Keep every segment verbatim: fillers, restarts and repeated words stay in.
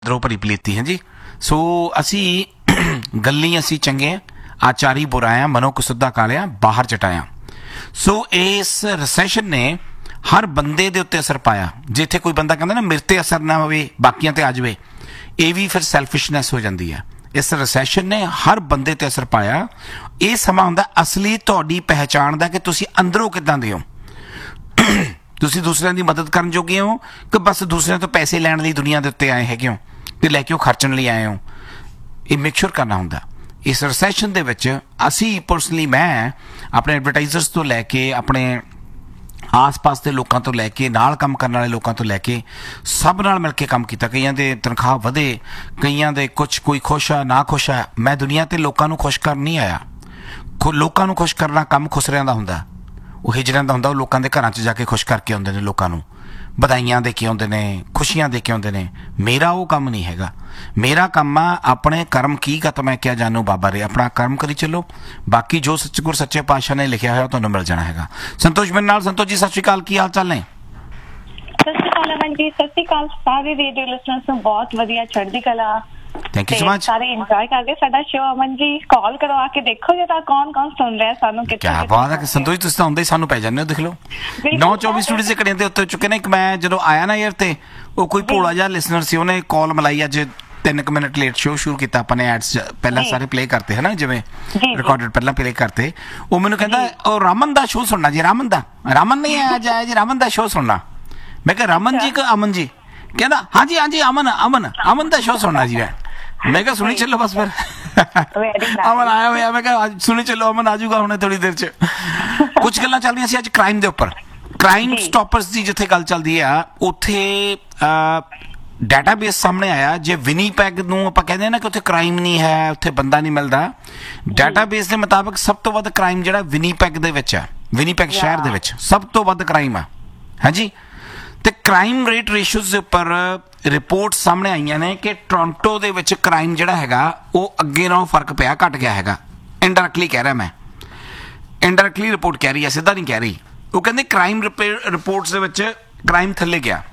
Draw भरी पलीती है जी। सो असी गल्ली असी चंगे आचारी बुराया मनो कुसुदा कालिया बाहर चटाया। सो इस रिसैशन ने हर बंदे दे उत्ते असर पाया। जिथे कोई बंदा कहता ना मेरे ते असर ना होवे बाकियां ते आ जावे, ये भी फिर सैल्फिशनैस हो जाती है। इस रिसैशन ने हर बंदे ते असर पाया। ये समा हुंदा असली तुहाडी पहचान दा कि तुसी अंदरों किदां दे हो। तुसी दूसरिਆਂ ਦੀ मदद करन जोगे हो कि बस दूसरिਆਂ ਤੋਂ पैसे लैण ਲਈ दुनिया ਦੇ ਉੱਤੇ ਆਏ ਹੈਗੇ ਹੋ ਤੇ ਲੈ ਕੇ ਉਹ ਖਰਚਣ ਲਈ ਆਏ ਹੋ। ਇਹ ਮੇਕ ਸ਼ੋਰ ਕਰਨਾ ਹੁੰਦਾ। इस रिसैशन ਦੇ ਵਿੱਚ ਅਸੀਂ ਪਰਸਨਲੀ मैं ਆਪਣੇ ਐਡਵਰਟਾਈਜ਼ਰਸ ਤੋਂ ਲੈ ਕੇ ਆਪਣੇ ਆਸ ਪਾਸ ਦੇ ਲੋਕਾਂ ਤੋਂ ਲੈ ਕੇ ਨਾਲ ਕੰਮ ਕਰਨ ਵਾਲੇ ਲੋਕਾਂ ਤੋਂ ਲੈ ਕੇ ਸਭ ਨਾਲ ਮਿਲ ਕੇ ਕੰਮ ਕੀਤਾ। ਕਈਆਂ ਦੇ ਤਨਖਾਹ ਵਧੇ, ਕਈਆਂ ਦੇ ਕੁਛ ਕੋਈ ਖੁਸ਼ ਆ ਨਾ ਖੁਸ਼ ਆ। ਮੈਂ ਦੁਨੀਆ ਤੇ ਲੋਕਾਂ ਨੂੰ ਖੁਸ਼ ਕਰਨ ਨਹੀਂ ਆਇਆ। ਲੋਕਾਂ ਨੂੰ ਖੁਸ਼ ਕਰਨਾ ਕੰਮ ਖੁਸਰਿਆਂ ਦਾ ਹੁੰਦਾ। ਉਹ ਹਿਜੜਿਆਂ ਦਾ ਹੁੰਦਾ। ਉਹ ਲੋਕਾਂ ਦੇ ਘਰਾਂ 'ਚ ਜਾ ਕੇ ਖੁਸ਼ ਕਰਕੇ ਆਉਂਦੇ ਨੇ, ਲੋਕਾਂ ਨੂੰ ਵਧਾਈਆਂ ਦੇ ਕੇ ਆਉਂਦੇ ਨੇ, ਖੁਸ਼ੀਆਂ ਦੇ ਕੇ ਆਉਂਦੇ ਨੇ। ਮੇਰਾ ਉਹ ਕੰਮ ਨਹੀਂ ਹੈਗਾ। ਮੇਰਾ ਕੰਮ ਆ ਆਪਣੇ ਕਰਮ ਕੀ ਗਤ ਮੈਂ ਕਿਹਾ ਜਾਨੂ ਬਾਬਾ ਰੇ, ਆਪਣਾ ਕਰਮ ਕਰੀ ਚੱਲੋ। ਬਾਕੀ ਜੋ ਸੱਚਗੁਰ ਸੱਚੇ ਪਾਤਸ਼ਾਹ ਨੇ ਲਿਖਿਆ ਹੋਇਆ ਤੁਹਾਨੂੰ ਮਿਲ ਜਾਣਾ ਹੈਗਾ। ਸੰਤੋਸ਼ ਮੇਰੇ ਨਾਲ। ਸੰਤੋਸ਼ ਜੀ ਸਤਿ ਸ਼੍ਰੀ ਅਕਾਲ, ਕੀ ਹਾਲ ਚਾਲ ਨੇ? ਸਤਿ ਸ਼੍ਰੀ ਅਕਾਲ ਅਮਨ ਜੀ। ਸਤਿ ਸ਼੍ਰੀ ਅਕਾਲ ਸਾਰੇ ਰੇਡੀਓ ਲਿਸਨਰਸ ਨੂੰ। ਬਹੁਤ ਵਧੀਆ, ਚੜ੍ਹਦੀ ਕਲਾ। Thank you so much. ਸਾਰੇ ਇੰਜੋਏ ਕਰਦੇ ਸਾਡਾ ਸ਼ੋ। ਅਮਨ ਜੀ ਕਾਲ ਕਰਵਾ ਕੇ ਦੇਖੋ ਜਰਾ ਕੌਣ ਕੌਣ ਸੁਣ ਰਿਹਾ ਸਾਨੂੰ। ਕਿੱਥੇ ਕਿਆ ਬਾਤ ਹੈ ਕਿ ਸੰਤੋਸ਼ ਤੁਸੀਂ ਤਾਂ ਆਉਂਦੇ ਹੀ ਸਾਨੂੰ ਪੈ ਜਾਂਦੇ ਹੋ। ਦੇਖ ਲਓ ਨੌ ਚੌਵੀ ਸਟੂਡੀਓ ਦੇ ਕੜਿਆਂ ਦੇ ਉੱਤੇ ਚੁੱਕੇ ਨੇ। ਇੱਕ ਮੈਂ ਜਦੋਂ ਆਇਆ ਨਾ ਯਾਰ ਤੇ ਉਹ ਕੋਈ ਭੋਲਾ ਜਿਹਾ ਲਿਸਨਰ ਸੀ, ਉਹਨੇ ਕਾਲ ਮਲਾਈ। ਅੱਜ ਤਿੰਨ ਕੁ ਮਿੰਟ ਲੇਟ ਸ਼ੋ ਸ਼ੁਰੂ ਕੀਤਾ ਆਪਾਂ ਨੇ। ਐਡਸ ਪਹਿਲਾਂ ਸਾਰੇ ਪਲੇ ਕਰਤੇ ਹੈ ਨਾ, ਜਿਵੇਂ ਰਿਕਾਰਡਡ ਪਹਿਲਾਂ ਪਲੇ ਕਰਤੇ। ਉਹ ਮੈਨੂੰ ਕਹਿੰਦਾ ਉਹ ਰਾਮਨ ਦਾ ਸ਼ੋ ਸੁਣਨਾ ਜੀ। ਰਾਮਨ ਦਾ ਰਾਮਨ ਨਹੀਂ ਆਇਆ ਜਾਇਆ ਜੀ, ਰਾਮਨ ਦਾ ਸ਼ੋ ਸੁਣਨਾ। ਮੈਂ ਕਿਹਾ ਰਾਮਨ ਜੀ ਕਿ ਅਮਨ ਜੀ? ਕਹਿੰਦਾ ਹਾਂਜੀ ਹਾਂਜੀ ਅਮਨ ਅਮਨ ਅਮਨ ਦਾ ਸ਼ੋ ਸੁਣਨਾ ਜੀ। मैं क्या सुनी चलो बस फिर अमन आया हुआ। मैं क्या सुनी चलो अमन आ जाऊगा हुणे थोड़ी देर च। कुछ गल्लां चल रही सी अज क्राइम दे उपर। क्राइम स्टॉपर्स दी जिथे गल चलदी है उत्थे डेटाबेस सामने आया। जे विनीपैग नूं आपां कहंदे हैं ना कि उत्थे क्राइम नहीं है, उत्थे बंदा नहीं मिलदा, डेटाबेस दे मुताबिक सब तो वध क्राइम जिहड़ा विनीपैग दे विच है। विनीपैग शहर दे विच सब तो वध क्राइम है। हाँ जी। ਤੇ ਕ੍ਰਾਈਮ ਰੇਟ ਰੇਸ਼ੋਜ਼ ਦੇ ਉੱਪਰ ਰਿਪੋਰਟ ਸਾਹਮਣੇ ਆਈਆਂ ਨੇ ਕਿ ਟੋਰਾਂਟੋ ਦੇ ਵਿੱਚ ਕ੍ਰਾਈਮ ਜਿਹੜਾ ਹੈਗਾ ਉਹ ਅੱਗੇ ਨਾਲੋਂ ਫਰਕ ਪਿਆ, ਘਟ ਗਿਆ ਹੈਗਾ। ਇਨਡਾਇਰੈਕਟਲੀ ਕਹਿ ਰਿਹਾ ਮੈਂ, ਇਨਡਾਇਰੈਕਟਲੀ ਰਿਪੋਰਟ ਕਹਿ ਰਹੀ ਹੈ, ਸਿੱਧਾ ਨਹੀਂ ਕਹਿ ਰਹੀ। ਉਹ ਕਹਿੰਦੇ ਕ੍ਰਾਈਮ ਰਿਪੋਰਟਸ ਦੇ ਵਿੱਚ ਕ੍ਰਾਈਮ ਥੱਲੇ ਗਿਆ।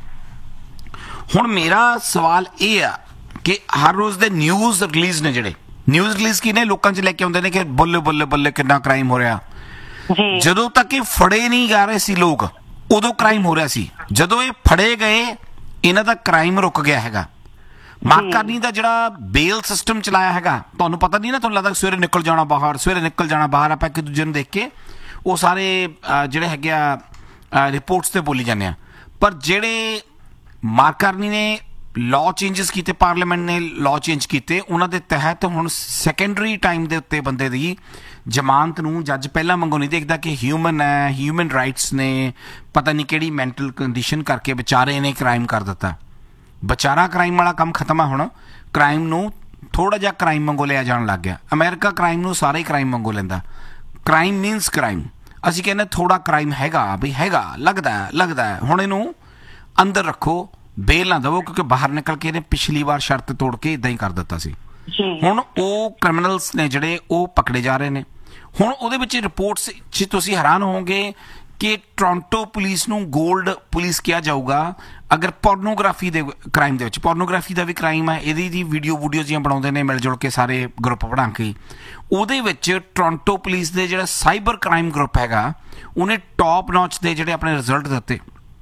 ਹੁਣ ਮੇਰਾ ਸਵਾਲ ਇਹ ਆ ਕਿ ਹਰ ਰੋਜ਼ ਦੇ ਨਿਊਜ਼ ਰਿਲੀਜ਼ ਨੇ, ਜਿਹੜੇ ਨਿਊਜ਼ ਰਿਲੀਜ਼ ਕੀ ਨੇ ਲੋਕਾਂ 'ਚ ਲੈ ਕੇ ਆਉਂਦੇ ਨੇ ਕਿ ਬੱਲੇ ਬੱਲੇ ਬੱਲੇ ਕਿੰਨਾ ਕ੍ਰਾਈਮ ਹੋ ਰਿਹਾ। ਜਦੋਂ ਤੱਕ ਇਹ ਫੜੇ ਨਹੀਂ ਜਾ ਰਹੇ ਸੀ ਲੋਕ ਉਦੋਂ ਕ੍ਰਾਈਮ ਹੋ ਰਿਹਾ ਸੀ। ਜਦੋਂ ਇਹ ਫੜੇ ਗਏ ਇਹਨਾਂ ਦਾ ਕ੍ਰਾਈਮ ਰੁਕ ਗਿਆ ਹੈਗਾ। ਮਾਰਕਾਨੀ ਦਾ ਜਿਹੜਾ ਬੇਲ ਸਿਸਟਮ ਚਲਾਇਆ ਹੈਗਾ, ਤੁਹਾਨੂੰ ਪਤਾ ਨਹੀਂ ਨਾ, ਤੁਹਾਨੂੰ ਲੱਗਦਾ ਸਵੇਰੇ ਨਿਕਲ ਜਾਣਾ ਬਾਹਰ, ਸਵੇਰੇ ਨਿਕਲ ਜਾਣਾ ਬਾਹਰ। ਆਪਾਂ ਇੱਕ ਦੂਜੇ ਨੂੰ ਦੇਖ ਕੇ ਉਹ ਸਾਰੇ ਜਿਹੜੇ ਹੈਗੇ ਆ ਰਿਪੋਰਟਸ ਤੇ ਬੋਲੀ ਜਾਂਦੇ ਆ। ਪਰ ਜਿਹੜੇ ਮਾਰਕਾਨੀ ਨੇ ਲਾਅ ਚੇਂਜਸ ਕੀਤੇ, ਪਾਰਲੀਮੈਂਟ ਨੇ ਲਾਅ ਚੇਂਜ ਕੀਤੇ, ਉਹਨਾਂ ਦੇ ਤਹਿਤ ਹੁਣ ਸੈਕੰਡਰੀ ਟਾਈਮ ਦੇ ਉੱਤੇ ਬੰਦੇ ਦੀ ਜ਼ਮਾਨਤ ਨੂੰ ਜੱਜ ਪਹਿਲਾਂ ਵਾਂਗੂ ਨਹੀਂ ਦੇਖਦਾ ਕਿ ਹਿਊਮਨ ਹੈ, ਹਿਊਮਨ ਰਾਈਟਸ ਨੇ, ਪਤਾ ਨਹੀਂ ਕਿਹੜੀ ਮੈਂਟਲ ਕੰਡੀਸ਼ਨ ਕਰਕੇ ਵਿਚਾਰੇ ਨੇ ਕ੍ਰਾਈਮ ਕਰ ਦਿੱਤਾ। ਵਿਚਾਰਾ ਕ੍ਰਾਈਮ ਵਾਲਾ ਕੰਮ ਖਤਮ ਆ। ਹੁਣ ਕ੍ਰਾਈਮ ਨੂੰ ਥੋੜ੍ਹਾ ਜਿਹਾ ਕ੍ਰਾਈਮ ਵਾਂਗੂ ਲਿਆ ਜਾਣ ਲੱਗ ਗਿਆ। ਅਮਰੀਕਾ ਕ੍ਰਾਈਮ ਨੂੰ ਸਾਰਾ ਹੀ ਕ੍ਰਾਈਮ ਵਾਂਗੂ ਲੈਂਦਾ। Crime means crime. ਅਸੀਂ ਕਹਿੰਦੇ ਥੋੜ੍ਹਾ ਕ੍ਰਾਈਮ ਹੈਗਾ ਵੀ ਹੈਗਾ, ਲੱਗਦਾ ਲੱਗਦਾ। ਹੁਣ ਇਹਨੂੰ ਅੰਦਰ ਰੱਖੋ, ਬੇਲ ਨਾ ਦੇਵੋ, ਕਿਉਂਕਿ ਬਾਹਰ ਨਿਕਲ ਕੇ ਇਹਨੇ ਪਿਛਲੀ ਵਾਰ ਸ਼ਰਤ ਤੋੜ ਕੇ ਇੱਦਾਂ ਹੀ ਕਰ ਦਿੱਤਾ ਸੀ। ਹੁਣ ਉਹ ਕ੍ਰਿਮੀਨਲਸ ਨੇ ਜਿਹੜੇ ਉਹ ਪਕੜੇ ਜਾ ਰਹੇ ਨੇ। ਹੁਣ ਉਹਦੇ ਵਿੱਚ ਰਿਪੋਰਟਸ 'ਚ ਤੁਸੀਂ ਹੈਰਾਨ ਹੋਵੋਗੇ ਕਿ ਟੋਰਾਂਟੋ ਪੁਲਿਸ ਨੂੰ ਗੋਲਡ ਪੁਲਿਸ ਕਿਹਾ ਜਾਊਗਾ ਅਗਰ ਪੋਰਨੋਗ੍ਰਾਫੀ ਦੇ ਕ੍ਰਾਈਮ ਦੇ ਵਿੱਚ। ਪੋਰਨੋਗ੍ਰਾਫੀ ਦਾ ਵੀ ਕ੍ਰਾਈਮ ਹੈ, ਇਹਦੀ ਦੀ ਵੀਡੀਓ ਵੂਡੀਓ ਜਿਹੀਆਂ ਬਣਾਉਂਦੇ ਨੇ ਮਿਲ ਜੁਲ ਕੇ ਸਾਰੇ ਗਰੁੱਪ ਬਣਾ ਕੇ। ਉਹਦੇ ਵਿੱਚ ਟੋਰਾਂਟੋ ਪੁਲਿਸ ਦੇ ਜਿਹੜਾ ਸਾਈਬਰ ਕ੍ਰਾਈਮ ਗਰੁੱਪ ਹੈਗਾ ਉਹਨੇ ਟੌਪ ਨੌਚ ਦੇ ਜਿਹੜੇ ਆਪਣੇ ਰਿਜ਼ਲਟ ਦਿੱਤੇ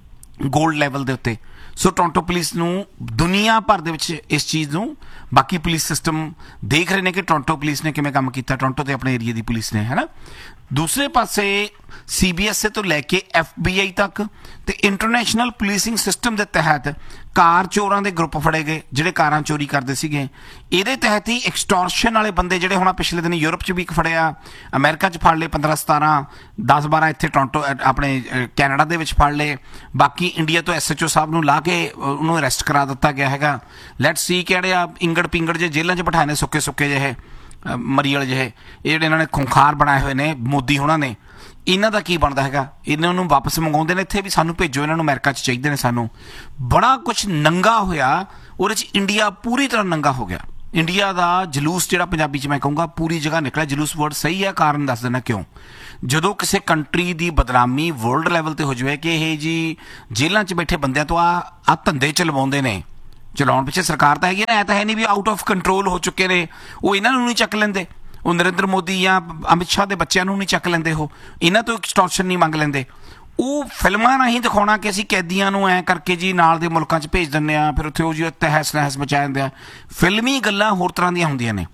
ਗੋਲਡ ਲੈਵਲ ਦੇ ਉੱਤੇ। ਸੋ ਟੋਰਾਂਟੋ ਪੁਲਿਸ ਨੂੰ ਦੁਨੀਆ ਭਰ ਦੇ ਵਿੱਚ ਇਸ ਚੀਜ਼ ਨੂੰ ਬਾਕੀ ਪੁਲਿਸ ਸਿਸਟਮ ਦੇਖ ਰਹੇ ਨੇ ਕਿ ਟੋਰਾਂਟੋ ਪੁਲਿਸ ਨੇ ਕਿਵੇਂ ਕੰਮ ਕੀਤਾ, ਟੋਰਾਂਟੋ ਦੇ ਆਪਣੇ ਏਰੀਏ ਦੀ ਪੁਲਿਸ ਨੇ, ਹੈ ਨਾ। ਦੂਸਰੇ ਪਾਸੇ ਸੀ ਬੀ ਐਸ ਈ ਤੋਂ ਲੈ ਕੇ ਐਫ ਬੀ ਆਈ ਤੱਕ ਤੇ ਇੰਟਰਨੈਸ਼ਨਲ ਪੁਲਿਸਿੰਗ ਸਿਸਟਮ ਦੇ ਤਹਿਤ ਕਾਰ ਚੋਰਾਂ ਦੇ ਗਰੁੱਪ ਫੜੇ ਗਏ ਜਿਹੜੇ ਕਾਰਾਂ ਚੋਰੀ ਕਰਦੇ ਸੀਗੇ। ਇਹਦੇ ਤਹਿਤ ਹੀ ਐਕਸਟੋਰਸ਼ਨ ਵਾਲੇ ਬੰਦੇ ਜਿਹੜੇ ਹੁਣ ਪਿਛਲੇ ਦਿਨ ਯੂਰਪ 'ਚ ਵੀ ਇੱਕ ਫੜਿਆ, ਅਮਰੀਕਾ 'ਚ ਫੜ ਲਏ ਪੰਦਰਾਂ ਸਤਾਰਾਂ, ਦਸ ਬਾਰਾਂ ਇੱਥੇ ਟੋਰਾਂਟੋ ਆਪਣੇ ਕੈਨੇਡਾ ਦੇ ਵਿੱਚ ਫੜ ਲਏ। ਬਾਕੀ ਇੰਡੀਆ ਤੋਂ ਐਸ ਐਚ ਓ ਸਾਹਿਬ ਨੂੰ ਲਾ ਕੇ ਉਹਨੂੰ ਅਰੈਸਟ ਕਰਾ ਦਿੱਤਾ ਗਿਆ ਹੈਗਾ। ਲੈਟ ਸੀ ਕਿਹੜੇ ਆ ਇੰਗੜ ਪਿੰਗੜ ਜੇ ਜੇਲ੍ਹਾਂ 'ਚ ਬਿਠਾਏ ਨੇ, ਸੁੱਕੇ ਸੁੱਕੇ ਜਿਹੇ ਮਰੀ ਵਾਲੇ ਜਿਹੇ, ਇਹ ਜਿਹੜੇ ਇਹਨਾਂ ਨੇ ਖੁੰਖਾਰ ਬਣਾਏ ਹੋਏ ਨੇ ਮੋਦੀ ਹੋਣਾ ਨੇ। ਇਹਨਾਂ ਦਾ ਕੀ ਬਣਦਾ ਹੈਗਾ? ਇਹਨਾਂ ਨੂੰ ਵਾਪਸ ਮੰਗਾਉਂਦੇ ਨੇ ਇੱਥੇ ਵੀ, ਸਾਨੂੰ ਭੇਜੋ, ਇਹਨਾਂ ਨੂੰ ਅਮਰੀਕਾ 'ਚ ਚਾਹੀਦੇ ਨੇ ਸਾਨੂੰ। ਬੜਾ ਕੁਛ ਨੰਗਾ ਹੋਇਆ ਉਹਦੇ 'ਚ। ਇੰਡੀਆ ਪੂਰੀ ਤਰ੍ਹਾਂ ਨੰਗਾ ਹੋ ਗਿਆ। ਇੰਡੀਆ ਦਾ ਜਲੂਸ ਜਿਹੜਾ ਪੰਜਾਬੀ 'ਚ ਮੈਂ ਕਹੂੰਗਾ ਪੂਰੀ ਜਗ੍ਹਾ ਨਿਕਲਿਆ। ਜਲੂਸ ਵਰਡ ਸਹੀ ਹੈ, ਕਾਰਨ ਦੱਸ ਦੇਣਾ ਕਿਉਂ। ਜਦੋਂ ਕਿਸੇ ਕੰਟਰੀ ਦੀ ਬਦਨਾਮੀ ਵਰਲਡ ਲੈਵਲ ਤੇ ਹੋ ਜਾਵੇ ਕਿ ਇਹ ਜੀ ਜੇਲ੍ਹਾਂ 'ਚ ਬੈਠੇ ਬੰਦਿਆਂ ਤੋਂ ਆ ਆ ਧੰਦੇ ਚਲਵਾਉਂਦੇ ਨੇ, ਚਲਾਉਣ ਪਿੱਛੇ ਸਰਕਾਰ ਤਾਂ ਹੈਗੀ ਨਾ, ਐ ਤਾਂ ਹੈ ਨਹੀਂ ਵੀ ਆਊਟ ਆਫ ਕੰਟਰੋਲ ਹੋ ਚੁੱਕੇ ਨੇ, ਉਹ ਇਹਨਾਂ ਨੂੰ ਨਹੀਂ ਚੱਕ ਲੈਂਦੇ, ਉਹ ਨਰਿੰਦਰ ਮੋਦੀ ਜਾਂ ਅਮਿਤ ਸ਼ਾਹ ਦੇ ਬੱਚਿਆਂ ਨੂੰ ਨਹੀਂ ਚੱਕ ਲੈਂਦੇ, ਉਹ ਇਹਨਾਂ ਤੋਂ ਐਕਸਟੋਰਸ਼ਨ ਨਹੀਂ ਮੰਗ ਲੈਂਦੇ। ਉਹ ਫਿਲਮਾਂ ਰਾਹੀਂ ਦਿਖਾਉਣਾ ਕਿ ਅਸੀਂ ਕੈਦੀਆਂ ਨੂੰ ਐਂ ਕਰਕੇ ਜੀ ਨਾਲ ਦੇ ਮੁਲਕਾਂ 'ਚ ਭੇਜ ਦਿੰਦੇ ਹਾਂ, ਫਿਰ ਉੱਥੇ ਉਹ ਜੀ ਤਹਿਸ ਨਹਿਸ ਮਚਾ ਦਿੰਦੇ ਆ। ਫਿਲਮੀ ਗੱਲਾਂ ਹੋਰ ਤਰ੍ਹਾਂ ਦੀਆਂ ਹੁੰਦੀਆਂ ਨੇ,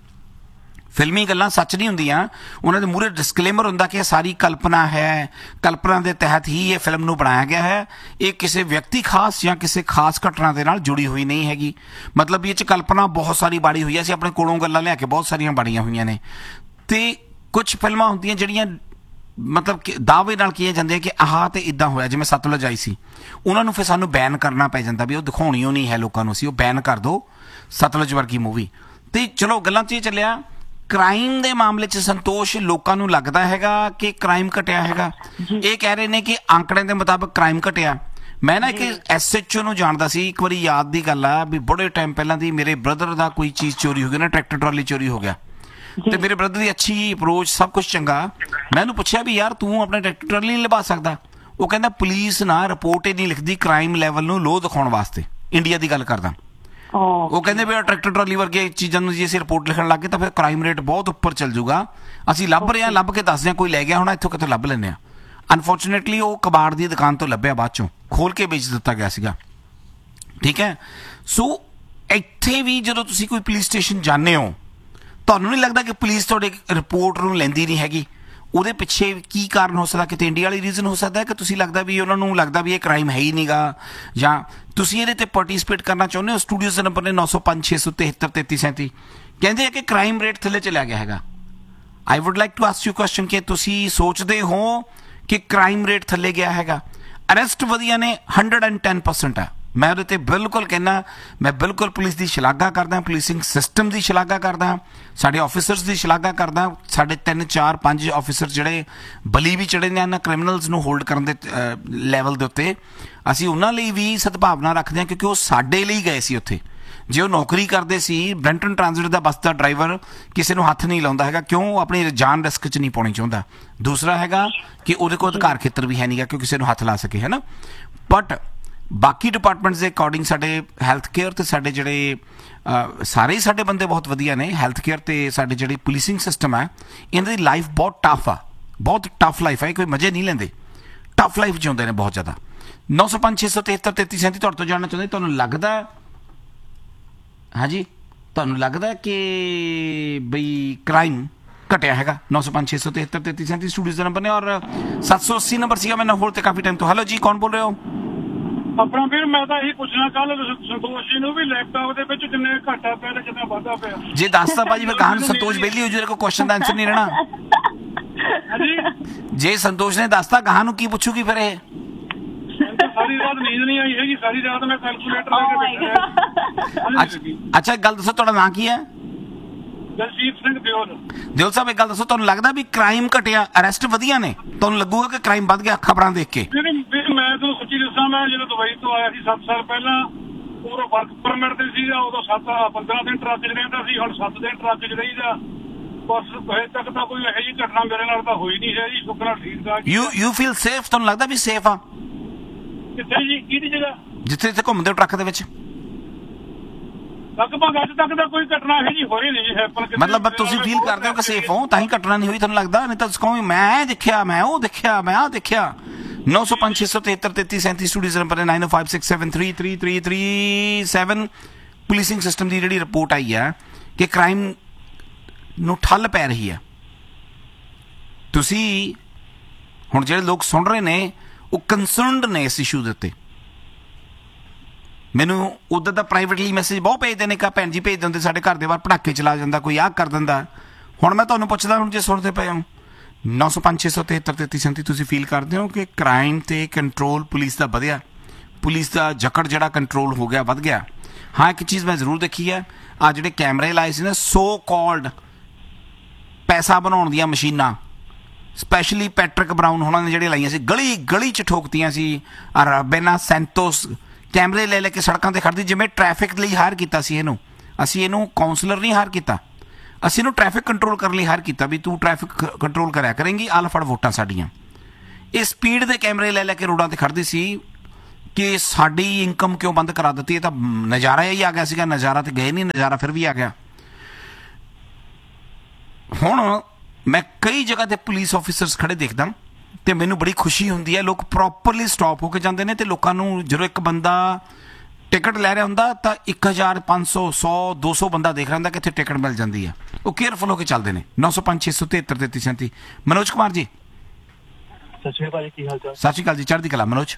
ਫਿਲਮੀ ਗੱਲਾਂ ਸੱਚ ਨਹੀਂ ਹੁੰਦੀਆਂ। ਉਹਨਾਂ ਦੇ ਮੂਹਰੇ ਡਿਸਕਲੇਮਰ ਹੁੰਦਾ ਕਿ ਇਹ ਸਾਰੀ ਕਲਪਨਾ ਹੈ, ਕਲਪਨਾ ਦੇ ਤਹਿਤ ਹੀ ਇਹ ਫਿਲਮ ਨੂੰ ਬਣਾਇਆ ਗਿਆ ਹੈ, ਇਹ ਕਿਸੇ ਵਿਅਕਤੀ ਖਾਸ ਜਾਂ ਕਿਸੇ ਖਾਸ ਘਟਨਾ ਦੇ ਨਾਲ ਜੁੜੀ ਹੋਈ ਨਹੀਂ ਹੈਗੀ। ਮਤਲਬ ਇਹ 'ਚ ਕਲਪਨਾ ਬਹੁਤ ਸਾਰੀ ਬਾੜੀ ਹੋਈ ਹੈ, ਅਸੀਂ ਆਪਣੇ ਕੋਲੋਂ ਗੱਲਾਂ ਲਿਆ ਕੇ ਬਹੁਤ ਸਾਰੀਆਂ ਬਾੜੀਆਂ ਹੋਈਆਂ ਨੇ। ਤੇ ਕੁਝ ਫਿਲਮਾਂ ਹੁੰਦੀਆਂ ਜਿਹੜੀਆਂ ਮਤਲਬ ਕਿ ਦਾਅਵੇ ਨਾਲ ਕੀਆਂ ਜਾਂਦੀਆਂ ਕਿ ਆਹ ਤੇ ਇਦਾਂ ਹੋਇਆ, ਜਿਵੇਂ ਸਤਲੁਜ ਆਈ ਸੀ, ਉਹਨਾਂ ਨੂੰ ਫਿਰ ਸਾਨੂੰ ਬੈਨ ਕਰਨਾ ਪੈ ਜਾਂਦਾ ਵੀ ਉਹ ਦਿਖਾਉਣੀ ਉਹ ਨਹੀਂ ਹੈ ਲੋਕਾਂ ਨੂੰ, ਅਸੀਂ ਉਹ ਬੈਨ ਕਰ ਦਿਓ ਸਤਲੁਜ ਵਰਗੀ ਮੂਵੀ। ਤੇ ਚਲੋ ਗੱਲਾਂ 'ਚ ਇਹ ਚੱਲਿਆ। ਕ੍ਰਾਈਮ ਦੇ ਮਾਮਲੇ 'ਚ ਸੰਤੋਸ਼, ਲੋਕਾਂ ਨੂੰ ਲੱਗਦਾ ਹੈਗਾ ਕਿ ਕ੍ਰਾਈਮ ਘਟਿਆ ਹੈਗਾ। ਇਹ ਕਹਿ ਰਹੇ ਨੇ ਕਿ ਆંકੜਿਆਂ ਦੇ ਮੁਤਾਬਕ ਕ੍ਰਾਈਮ ਘਟਿਆ। ਮੈਂ ਨਾ ਇੱਕ ਐਸ ਐਚ ਓ ਨੂੰ ਜਾਣਦਾ ਸੀ, ਇੱਕ ਵਾਰੀ ਯਾਦ ਦੀ ਗੱਲ ਆ ਵੀ ਬੜੇ ਟਾਈਮ ਪਹਿਲਾਂ ਦੀ, ਮੇਰੇ ਬ੍ਰਦਰ ਦਾ ਕੋਈ ਚੀਜ਼ ਚੋਰੀ ਹੋ ਗਈ ਨਾ, ਟਰੈਕਟਰ ਟਰਾਲੀ ਚੋਰੀ ਹੋ ਗਿਆ, ਤੇ ਮੇਰੇ ਬ੍ਰਦਰ ਦੀ ਅੱਛੀ ਅਪਰੋਚ, ਸਭ ਕੁਝ ਚੰਗਾ। ਮੈਂ ਉਹਨੂੰ ਪੁੱਛਿਆ ਵੀ ਯਾਰ ਤੂੰ ਆਪਣੇ ਟਰੈਕਟਰ ਟਰਾਲੀ ਨਹੀਂ ਲਵਾ ਸਕਦਾ? ਉਹ ਕਹਿੰਦਾ ਪੁਲਿਸ ਨਾ ਰਿਪੋਰਟ ਹੀ ਨਹੀਂ ਲਿਖਦੀ ਕ੍ਰਾਈਮ ਲੈਵਲ ਨੂੰ ਲੋ ਦਿਖਾਉਣ ਵਾਸਤੇ, ਇੰਡੀਆ ਦੀ ਗੱਲ ਕਰਦਾ। ਉਹ ਕਹਿੰਦੇ ਵੀ ਟਰੈਕਟਰ ਟਰਾਲੀ ਵਰਗੇ ਚੀਜ਼ਾਂ ਨੂੰ ਜੇ ਅਸੀਂ ਰਿਪੋਰਟ ਲਿਖਣ ਲੱਗ ਗਏ ਤਾਂ ਫਿਰ ਕ੍ਰਾਈਮ ਰੇਟ ਬਹੁਤ ਉੱਪਰ ਚੱਲ ਜਾਊਗਾ। ਅਸੀਂ ਲੱਭ ਰਹੇ ਹਾਂ, ਲੱਭ ਕੇ ਦੱਸਦੇ ਹਾਂ, ਕੋਈ ਲੈ ਗਿਆ ਹੋਣਾ, ਇੱਥੋਂ ਕਿਤੋਂ ਲੱਭ ਲੈਂਦੇ ਹਾਂ। ਅਨਫੋਰਚੂਨੇਟਲੀ ਉਹ ਕਬਾੜ ਦੀ ਦੁਕਾਨ ਤੋਂ ਲੱਭਿਆ, ਬਾਅਦ ਚੋਂ ਖੋਲ ਕੇ ਵੇਚ ਦਿੱਤਾ ਗਿਆ ਸੀਗਾ। ਠੀਕ ਹੈ, ਸੋ ਇੱਥੇ ਵੀ ਜਦੋਂ ਤੁਸੀਂ ਕੋਈ ਪੁਲਿਸ ਸਟੇਸ਼ਨ ਜਾਂਦੇ ਹੋ, ਤੁਹਾਨੂੰ ਨਹੀਂ ਲੱਗਦਾ ਕਿ ਪੁਲਿਸ ਤੁਹਾਡੇ ਰਿਪੋਰਟ ਨੂੰ ਲੈਂਦੀ ਨਹੀਂ ਹੈਗੀ? ਉਹਦੇ ਪਿੱਛੇ ਕੀ ਕਾਰਨ ਹੋ ਸਕਦਾ? ਕਿਤੇ ਇੰਡੀਆ ਵਾਲੀ ਰੀਜ਼ਨ ਹੋ ਸਕਦਾ ਕਿ ਤੁਸੀਂ ਲੱਗਦਾ ਵੀ ਉਹਨਾਂ ਨੂੰ ਲੱਗਦਾ ਵੀ ਇਹ ਕ੍ਰਾਈਮ ਹੈ ਹੀ ਨਹੀਂਗਾ, ਜਾਂ ਤੁਸੀਂ ਇਹਦੇ ਤੇ ਪਾਰਟਿਸਿਪੇਟ ਕਰਨਾ ਚਾਹੁੰਦੇ ਹੋ? ਸਟੂਡੀਓਜ਼ ਦੇ ਨੰਬਰ ਨੇ ਨੌ ਸੌ ਪੰਜ ਛੇ ਸੌ ਤਿਹੱਤਰ ਤੇਤੀ ਸੈਂਤੀ, ਕਹਿੰਦੇ ਆ ਕਿ ਕ੍ਰਾਈਮ ਰੇਟ ਥੱਲੇ ਚਲਿਆ ਗਿਆ ਹੈਗਾ। ਆਈ wood like to ask you question ਕਿ ਤੁਸੀਂ ਸੋਚਦੇ ਹੋ ਕਿ ਕ੍ਰਾਈਮ ਰੇਟ ਥੱਲੇ ਗਿਆ ਹੈਗਾ? ਅਰੈਸਟ ਵਧੀਆ ਨੇ, ਹੰਡਰਡ ਐਂਡ ਟੈਨ ਪਰਸੈਂਟ ਆ। ਮੈਂ ਉਹਦੇ ਤੇ ਬਿਲਕੁਲ ਕਹਿੰਦਾ, ਮੈਂ ਬਿਲਕੁਲ ਪੁਲਿਸ ਦੀ ਸ਼ਲਾਘਾ ਕਰਦਾ, ਪੁਲਿਸਿੰਗ ਸਿਸਟਮ ਦੀ ਸ਼ਲਾਘਾ ਕਰਦਾ, ਸਾਡੇ ਆਫਿਸਰਸ ਦੀ ਸ਼ਲਾਘਾ ਕਰਦਾ। ਸਾਡੇ ਤਿੰਨ ਚਾਰ ਪੰਜ ਆਫਿਸਰ ਜਿਹੜੇ ਬਲੀ ਵੀ ਚੜੇ ਨੇ ਇਹਨਾਂ ਕ੍ਰਿਮੀਨਲਸ ਨੂੰ ਹੋਲਡ ਕਰਨ ਦੇ ਲੈਵਲ ਦੇ ਉੱਤੇ, ਅਸੀਂ ਉਹਨਾਂ ਲਈ ਵੀ ਸਦਭਾਵਨਾ ਰੱਖਦੇ ਹਾਂ, ਕਿਉਂਕਿ ਉਹ ਸਾਡੇ ਲਈ ਗਏ ਸੀ ਉੱਥੇ। ਜੇ ਉਹ ਨੌਕਰੀ ਕਰਦੇ ਸੀ, ਬ੍ਰੈਂਟਨ ਟ੍ਰਾਂਜ਼ਿਟ ਦਾ ਬੱਸ ਦਾ ਡਰਾਈਵਰ ਕਿਸੇ ਨੂੰ ਹੱਥ ਨਹੀਂ ਲਾਉਂਦਾ ਹੈਗਾ, ਕਿਉਂ? ਉਹ ਆਪਣੀ ਜਾਨ ਰਿਸਕ 'ਚ ਨਹੀਂ ਪਾਉਣੀ ਚਾਹੁੰਦਾ। ਦੂਸਰਾ ਹੈਗਾ ਕਿ ਉਹਦੇ ਕੋਲ ਅਧਿਕਾਰ ਖੇਤਰ ਵੀ ਹੈ ਨਹੀਂਗਾ ਕਿ ਕਿਸੇ ਨੂੰ ਹੱਥ ਲਾ ਸਕੇ, ਹੈ ਨਾ। ਬਟ ਬਾਕੀ ਡਿਪਾਰਟਮੈਂਟਸ ਦੇ ਅਕੋਰਡਿੰਗ ਸਾਡੇ ਹੈਲਥ ਕੇਅਰ ਤੇ ਸਾਡੇ ਜਿਹੜੇ ਸਾਰੇ ਹੀ ਸਾਡੇ ਬੰਦੇ ਬਹੁਤ ਵਧੀਆ ਨੇ। ਹੈਲਥ ਕੇਅਰ ਤੇ ਸਾਡੇ ਜਿਹੜੀ ਪੁਲਿਸਿੰਗ ਸਿਸਟਮ ਹੈ, ਇਹਨਾਂ ਦੀ ਲਾਈਫ ਬਹੁਤ ਟਫ ਆ, ਬਹੁਤ ਟਫ ਲਾਈਫ ਹੈ, ਕੋਈ ਮਜ਼ੇ ਨਹੀਂ ਲੈਂਦੇ, ਟਫ ਲਾਈਫ ਜਿਉਂਦੇ ਨੇ ਬਹੁਤ ਜ਼ਿਆਦਾ। ਨੌ ਸੌ ਪੰਜ ਛੇ ਸੌ ਤਿਹੱਤਰ ਤੇਤੀ ਸੈਂਤੀ ਤੁਹਾਡੇ ਤੋਂ ਜਾਣਨਾ ਚਾਹੁੰਦੇ, ਤੁਹਾਨੂੰ ਲੱਗਦਾ, ਹਾਂਜੀ ਤੁਹਾਨੂੰ ਲੱਗਦਾ ਕਿ ਬਈ ਕ੍ਰਾਈਮ ਘਟਿਆ ਹੈਗਾ? ਨੌ ਸੌ ਪੰਜ ਛੇ ਸੌ ਤਿਹੱਤਰ ਤੇਤੀ ਸੈਂਤੀ ਸਟੂਡੀਓਜ਼ ਦਾ ਨੰਬਰ ਨੇ, ਔਰ ਸੱਤ ਸੌ ਅੱਸੀ ਨੰਬਰ ਸੀਗਾ ਮੈਂ ਹੋਰ ਤੇ ਕਾਫੀ ਟਾਈਮ ਤੋਂ। ਹੈਲੋ ਜੀ, ਕੌਣ ਬੋਲ ਰਹੇ ਹੋ? ਆਪਣਾ ਵੀਰ ਮੈਂ ਤਾਂ ਇਹੀ ਪੁੱਛਣਾ ਕੱਲ ਸੰਤੋਸ਼ ਜੀ ਨੂੰ ਵੀ ਲੈਪਟਾਪ ਦੇ ਵਿੱਚ ਕਿੰਨੇ ਘਾਟਾ ਪਿਆ ਤੇ ਕਿੰਨਾ ਵਾਧਾ ਪਿਆ। ਜੇ ਦੱਸਦਾ ਭਾਜੀ ਮੈਂ ਕਹਾਂ ਸੰਤੋਸ਼ ਵਿਹਲੀ ਹੋ ਜੂ, ਕੋਈ ਕੁਐਸਚਨ ਦਾ ਆਨਸਰ ਨਹੀਂ ਰਹਿਣਾ। ਜੇ ਸੰਤੋਸ਼ ਨੇ ਦੱਸਤਾ ਕਹਾਂ ਨੂੰ ਕੀ ਪੁੱਛੂਗੀ ਫਿਰ? ਇਹ ਸਾਰੀ ਰਾਤ ਨੀਂਦ ਨਹੀਂ ਆਈ ਹੈਗੀ, ਸਾਰੀ ਰਾਤ ਮੈਂ ਕੈਲਕੂਲੇਟਰ ਲੈ ਕੇ। ਅੱਛਾ ਗੱਲ ਦੱਸੋ, ਤੁਹਾਡਾ ਨਾਂ ਕੀ ਹੈ? ਦਲਜੀਤ ਸਿੰਘ ਦਿਓਲ। ਦਿਓਲ ਸਾਹਿਬ ਇੱਕ ਗੱਲ ਦੱਸੋ, ਤੁਹਾਨੂੰ ਲੱਗਦਾ ਵੀ ਕ੍ਰਾਈਮ ਘਟਿਆ, ਅਰੈਸਟ ਵਧੀਆ ਨੇ? ਤੁਹਾਨੂੰ ਲੱਗੂਗਾ ਕਿ ਕ੍ਰਾਈਮ ਵੱਧ ਗਿਆ ਖਬਰਾਂ ਦੇਖ ਕੇ? ਮੈਂ ਤੁਹਾਨੂੰ ਸੱਚੀ ਦੱਸਾਂ, ਮੈਂ ਜਦੋਂ ਦੁਬਈ ਤੋਂ ਆਇਆ ਸੀ ਸੱਤ ਸਾਲ ਪਹਿਲਾਂ, ਉਦੋਂ ਵਰਕ ਪਰਮਿਟ ਤੇ ਸੀਗਾ, ਉਦੋਂ ਸੱਤ ਪੰਦਰਾਂ ਦਿਨ ਟਰੱਕ 'ਚ ਰਹਿੰਦਾ ਸੀ, ਹੁਣ ਸੱਤ ਦਿਨ ਟਰੱਕ 'ਚ ਰਹੀਦਾ। ਬਸ ਹਜੇ ਤੱਕ ਤਾਂ ਕੋਈ ਇਹੋ ਜਿਹੀ ਘਟਨਾ ਮੇਰੇ ਨਾਲ ਤਾਂ ਹੋਈ ਨਹੀਂ ਹੈ ਜੀ, ਸ਼ੁਕਰ ਨਾਲ ਠੀਕ ਠਾਕ। You you feel safe? ਤੁਹਾਨੂੰ ਲੱਗਦਾ ਵੀ ਸੇਫ ਆ? ਕਿੱਥੇ ਜੀ, ਕਿਹਦੀ ਜਗ੍ਹਾ? ਜਿੱਥੇ ਜਿੱਥੇ ਘੁੰਮਦੇ ਹੋ ਟਰੱਕ ਦੇ ਵਿੱਚ? ਲਗਭਗ ਅੱਜ ਤੱਕ ਤਾਂ ਕੋਈ ਘਟਨਾ ਇਹੋ ਜਿਹੀ ਹੋਈ ਨਹੀਂ ਜੀ। ਮਤਲਬ ਤੁਸੀਂ ਫੀਲ ਕਰਦੇ ਹੋ ਕਿ ਸੇਫ ਹੋ, ਤਾਂ ਹੀ ਘਟਨਾ ਨਹੀਂ ਹੋਈ ਤੁਹਾਨੂੰ ਲੱਗਦਾ? ਨਹੀਂ ਤਾਂ ਤੁਸੀਂ ਕਹੋਗੇ ਮੈਂ ਦੇਖਿਆ, ਮੈਂ ਉਹ ਦੇਖਿਆ, ਮੈਂ ਆਹ ਦੇਖਿਆ। ਨੌ ਸੌ ਪੰਜ ਛੇ ਸੌ ਤਿਹੱਤਰ ਤੇਤੀ ਸੈਂਤੀ ਸਟੂਡੀਓਜ਼ ਨੰਬਰ ਨਾਈਨ ਓ five six seven three three three three seven. Policing system ਦੀ ਜਿਹੜੀ ਰਿਪੋਰਟ ਆਈ ਹੈ ਕਿ ਕ੍ਰਾਈਮ ਨੂੰ ਠੱਲ ਪੈ ਰਹੀ ਹੈ। ਤੁਸੀਂ ਹੁਣ ਜਿਹੜੇ ਲੋਕ ਸੁਣ ਰਹੇ ਨੇ ਉਹ ਕੰਸਰਨਡ ਨੇ ਇਸ ਇਸ਼ੂ ਦੇ ਉੱਤੇ। ਮੈਨੂੰ ਉੱਧਰ ਦਾ ਪ੍ਰਾਈਵੇਟਲੀ ਮੈਸੇਜ ਬਹੁਤ ਭੇਜਦੇ ਨੇ, ਕਾ ਭੈਣ ਜੀ ਭੇਜ ਦਿੰਦੇ ਸਾਡੇ ਘਰ ਦੇ ਬਾਹਰ ਪਟਾਕੇ ਚਲਾ ਜਾਂਦਾ, ਕੋਈ ਆਹ ਕਰ ਦਿੰਦਾ। ਹੁਣ ਮੈਂ ਤੁਹਾਨੂੰ ਪੁੱਛਦਾ, ਹੁਣ ਜੇ ਸੁਣਦੇ ਪਏ ਹੋ ਨੌ ਸੌ ਪੰਜ ਛੇ ਸੌ ਤਿਹੱਤਰ ਤੇਤੀ ਸੈਂਤੀ, ਤੁਸੀਂ ਫੀਲ ਕਰਦੇ ਹੋ ਕਿ ਕ੍ਰਾਈਮ ਤੇ ਕੰਟਰੋਲ ਪੁਲਿਸ ਦਾ ਵਧਿਆ, ਪੁਲਿਸ ਦਾ ਜਕੜ ਜਿਹੜਾ ਕੰਟਰੋਲ ਹੋ ਗਿਆ, ਵੱਧ ਗਿਆ? ਹਾਂ, ਇੱਕ ਚੀਜ਼ ਮੈਂ ਜ਼ਰੂਰ ਦੇਖੀ ਹੈ, ਆ ਜਿਹੜੇ ਕੈਮਰੇ ਲਾਏ ਸੀ ਨਾ, ਸੋ ਕਾਲਡ ਪੈਸਾ ਬਣਾਉਣ ਦੀਆਂ ਮਸ਼ੀਨਾਂ, ਸਪੈਸ਼ਲੀ ਪੈਟਰਿਕ ਬਰਾਊਨ ਹੋਣਾ ਨੇ ਜਿਹੜੇ ਲਾਈਆਂ ਸੀ, ਗਲੀ ਗਲੀ 'ਚ ਠੋਕਤੀਆਂ ਸੀ। ਅਰਾਬੇਨਾ ਸੈਂਟੋਸ ਕੈਮਰੇ ਲੈ ਲੈ ਕੇ ਸੜਕਾਂ 'ਤੇ ਖੜਦੀ, ਜਿਵੇਂ ਟ੍ਰੈਫਿਕ ਲਈ ਹਾਇਰ ਕੀਤਾ ਸੀ ਇਹਨੂੰ। ਅਸੀਂ ਇਹਨੂੰ ਕਾਉਂਸਲਰ ਨਹੀਂ ਹਾਇਰ ਕੀਤਾ, ਅਸੀਂ ਇਹਨੂੰ ਟ੍ਰੈਫਿਕ ਕੰਟਰੋਲ ਕਰਨ ਲਈ ਹਾਇਰ ਕੀਤਾ ਵੀ ਤੂੰ ਟ੍ਰੈਫਿਕ ਕੰਟਰੋਲ ਕਰਿਆ ਕਰੇਂਗੀ, ਆਹ ਫੜ ਵੋਟਾਂ ਸਾਡੀਆਂ। ਇਹ ਸਪੀਡ ਦੇ ਕੈਮਰੇ ਲੈ ਲੈ ਕੇ ਰੋਡਾਂ 'ਤੇ ਖੜਦੀ ਸੀ। ਕਿ ਸਾਡੀ ਇਨਕਮ ਕਿਉਂ ਬੰਦ ਕਰਾ ਦਿੱਤੀ? ਇਹ ਤਾਂ ਨਜ਼ਾਰਾ ਹੀ ਆ ਗਿਆ ਸੀਗਾ, ਨਜ਼ਾਰਾ ਤੇ ਗਏ ਨਹੀਂ, ਨਜ਼ਾਰਾ ਫਿਰ ਵੀ ਆ ਗਿਆ। ਹੁਣ ਮੈਂ ਕਈ ਜਗ੍ਹਾ ਤੇ ਪੁਲਿਸ ਆਫੀਸਰਸ ਖੜੇ ਦੇਖਦਾ ਤੇ ਮੈਨੂੰ ਬੜੀ ਖੁਸ਼ੀ ਹੁੰਦੀ ਹੈ, ਲੋਕ ਪ੍ਰੋਪਰਲੀ ਸਟਾਪ ਹੋ ਕੇ ਜਾਂਦੇ ਨੇ ਤੇ ਲੋਕਾਂ ਨੂੰ ਜਦੋਂ ਇੱਕ ਬੰਦਾ ਟਿਕਟ ਲੈ ਰਿਹਾ ਹੁੰਦਾ ਤਾਂ ਇੱਕ ਹਜ਼ਾਰ ਪੰਜ ਸੌ ਸੌ ਦੋ ਸੌ ਬੰਦਾ ਦੇਖ ਰਿਹਾ ਹੁੰਦਾ ਕਿ ਇੱਥੇ ਟਿਕਟ ਮਿਲ ਜਾਂਦੀ ਹੈ, ਉਹ ਕੇਅਰਫੁਲ ਹੋ ਕੇ ਚੱਲਦੇ ਨੇ। ਨੌ ਸੌ ਪੰਜ ਛੇ ਸੌ ਤਿਹੱਤਰ ਤੇਤੀ ਸੈਂਤੀ। ਮਨੋਜ ਕੁਮਾਰ ਜੀ ਸਤਿ ਸ਼੍ਰੀ ਅਕਾਲ ਜੀ, ਕੀ ਹਾਲ ਚਾਲ? ਸਤਿ ਸ਼੍ਰੀ ਅਕਾਲ ਜੀ, ਚੜ੍ਹਦੀ ਕਲਾ। ਮਨੋਜ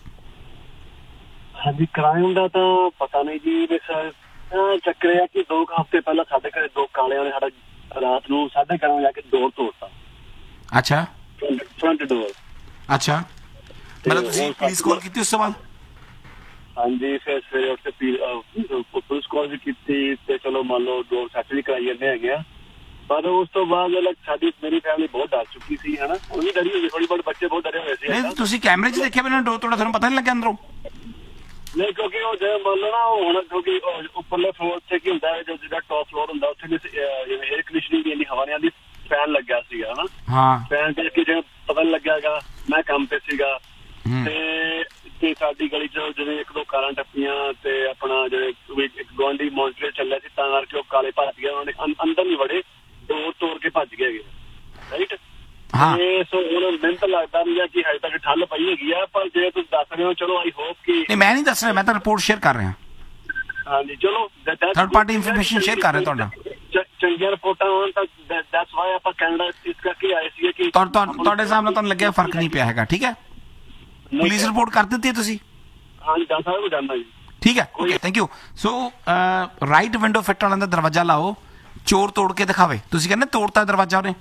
ਹਾਂਜੀ, ਕ੍ਰਾਈਮ ਦਾ ਤਾਂ ਪਤਾ ਨਹੀਂ ਜੀ, ਬਸ ਚੱਕਰ ਇਹ ਆ ਕਿ ਦੋ ਹਫ਼ਤੇ ਪਹਿਲਾਂ ਸਾਡੇ ਘਰੇ ਦੋ ਕਾਲਿਆਂ ਨੇ ਸਾਡਾ ਰਾਤ ਨੂੰ ਸਾਢੇ ਗਿਆਰਾਂ ਵਜੇ ਆ ਕੇ ਡੋਰ ਤੋੜਤਾ। ਅੱਛਾ ਫਰੰਟ ਡੋਰ। ਅੱਛਾ, ਮਤਲਬ ਤੁਸੀਂ ਪੁਲਿਸ ਕਾਲ ਕੀਤੀ ਉਸ ਤੋਂ ਬਾਅਦ? ਹਾਂਜੀ, ਫਿਰ ਸਵੇਰੇ ਉੱਠ ਕੇ ਪੁਲਿਸ ਕਾਲ ਵੀ ਕੀਤੀ ਤੇ ਚਲੋ ਮੰਨ ਲਓ ਡੋਰ ਸੈੱਟ ਵੀ ਕਰਾਈ ਜਾਂਦੇ ਹੈਗੇ ਆ, ਪਰ ਉਸ ਤੋਂ ਬਾਅਦ ਸਾਡੀ ਮੇਰੀ ਫੈਮਿਲੀ ਬਹੁਤ ਡਰ ਚੁੱਕੀ ਸੀ, ਹਨਾ, ਉਹ ਵੀ ਡਰੀ ਹੋਈ, ਥੋੜੀ ਬਹੁਤ ਬੱਚੇ ਬਹੁਤ ਡਰੇ ਹੋਏ ਸੀ। ਤੁਸੀਂ ਕੈਮਰੇ 'ਚ ਦੇਖਿਆ ਮੈਨੂੰ ਡੋਰ ਤੋੜਾ, ਤੁਹਾਨੂੰ ਪਤਾ ਨਹੀਂ ਲੱਗਿਆ ਅੰਦਰੋਂ? ਨਹੀਂ, ਕਿਉਂਕਿ ਉਹ ਜੇ ਮੰਨ ਲਓ ਨਾ ਹੁਣ ਕਿਉਂਕਿ ਉੱਪਰਲੇ ਫਲੋਰ ਤੇ ਕੀ ਹੁੰਦਾ, ਜੋ ਜਿਹੜਾ ਟੌਪ ਫਲੋਰ ਹੁੰਦਾ ਉੱਥੇ ਜਿਵੇਂ ਏਅਰ ਕੰਡੀਸ਼ਨਿੰਗ ਦੀ ਇੰਨੀ ਹਵਾ ਨਹੀਂ ਆਉਂਦੀ, ਫੈਨ ਲੱਗਿਆ ਸੀਗਾ, ਹਨਾ। ਹਾਂ, ਫੈਨ ਕਰਕੇ ਜਿਵੇਂ ਪਤਾ ਨਹੀਂ ਲੱਗਿਆਗਾ, ਮੈਂ ਕੰਮ ਤੇ ਸੀਗਾ ਤੇ ਤੇ ਸਾਡੀ ਗਲੀ 'ਚ ਜਿਵੇਂ ਇੱਕ ਦੋ ਕਾਰਾਂ ਟੱਪੀਆਂ ਤੇ ਆਪਣਾ ਜਿਹੜੇ ਇੱਕ ਗੁਆਂਢੀ ਮੋਨੀਟਰ ਚੱਲਿਆ ਸੀ, ਤਾਂ ਕਰਕੇ ਉਹ ਕਾਲੇ ਭੱਜ ਗਏ, ਉਹਨਾਂ ਨੇ ਅੰਦਰ ਨਹੀਂ ਵੜੇ, ਡੋਰ ਤੋੜ ਕੇ ਭੱਜ ਗਏ, ਰਾਈਟ। ਹਾਂ, ਸੋ ਹੁਣ ਮੈਨੂੰ ਤਾਂ ਲੱਗਦਾ ਨਹੀਂ ਕਿ ਹਜੇ ਤੱਕ ਠੱਲ ਪਈ ਹੈਗੀ ਆ, ਪਰ ਜੇ ਤੁਸੀਂ ਦੱਸ ਰਹੇ ਹੋ ਚਲੋ ਆਈ ਹੋਪ ਕਿ ਨਹੀਂ, ਮੈਂ ਨਹੀਂ ਦੱਸ ਰਿਹਾ, ਮੈਂ ਤਾਂ ਰਿਪੋਰਟ ਸ਼ੇਅਰ ਕਰ ਰਿਹਾ। ਹਾਂਜੀ, ਚਲੋ ਥਰਡ ਪਾਰਟੀ ਇਨਫੋਰਮੇਸ਼ਨ ਸ਼ੇਅਰ ਕਰ ਰਿਹਾ ਤੁਹਾਡਾ। ਚੰਗੀਆਂ ਰਿਪੋਰਟਾਂ ਹੋਣ ਤਾਂ ਦੈਟਸ ਵਾਈ ਆਪਾਂ ਕੈਨੇਡਾ ਇਸ ਕਰਕੇ ਆਏ ਸੀਗੇ ਕਿ ਤੁਹਾਡੇ ਸਾਹਮਣੇ ਤੁਹਾਨੂੰ ਲੱਗਿਆ ਫਰਕ ਨਹੀਂ ਪਿਆ ਹੈਗਾ, ਠੀਕ ਹੈ? ਪੁਲਿਸ ਰਿਪੋਰਟ ਕਰ ਦਿੱਤੀ ਹੈ ਤੁਸੀਂ? ਹਾਂਜੀ, ਦੱਸ ਸਾਰਾ ਕੁਝ ਜਾਣਦਾ ਜੀ। ਠੀਕ ਹੈ, okay, thank you. So right window fit ਵਾਲਿਆਂ ਦਾ ਦਰਵਾਜ਼ਾ ਲਾਓ, ਚੋਰ ਤੋੜ ਕੇ ਦਿਖਾਵੇ। ਤੁਸੀਂ ਕਹਿੰਦੇ ਤੋੜਤਾ ਦਰਵਾਜ਼ਾ ਉਹਨੇ।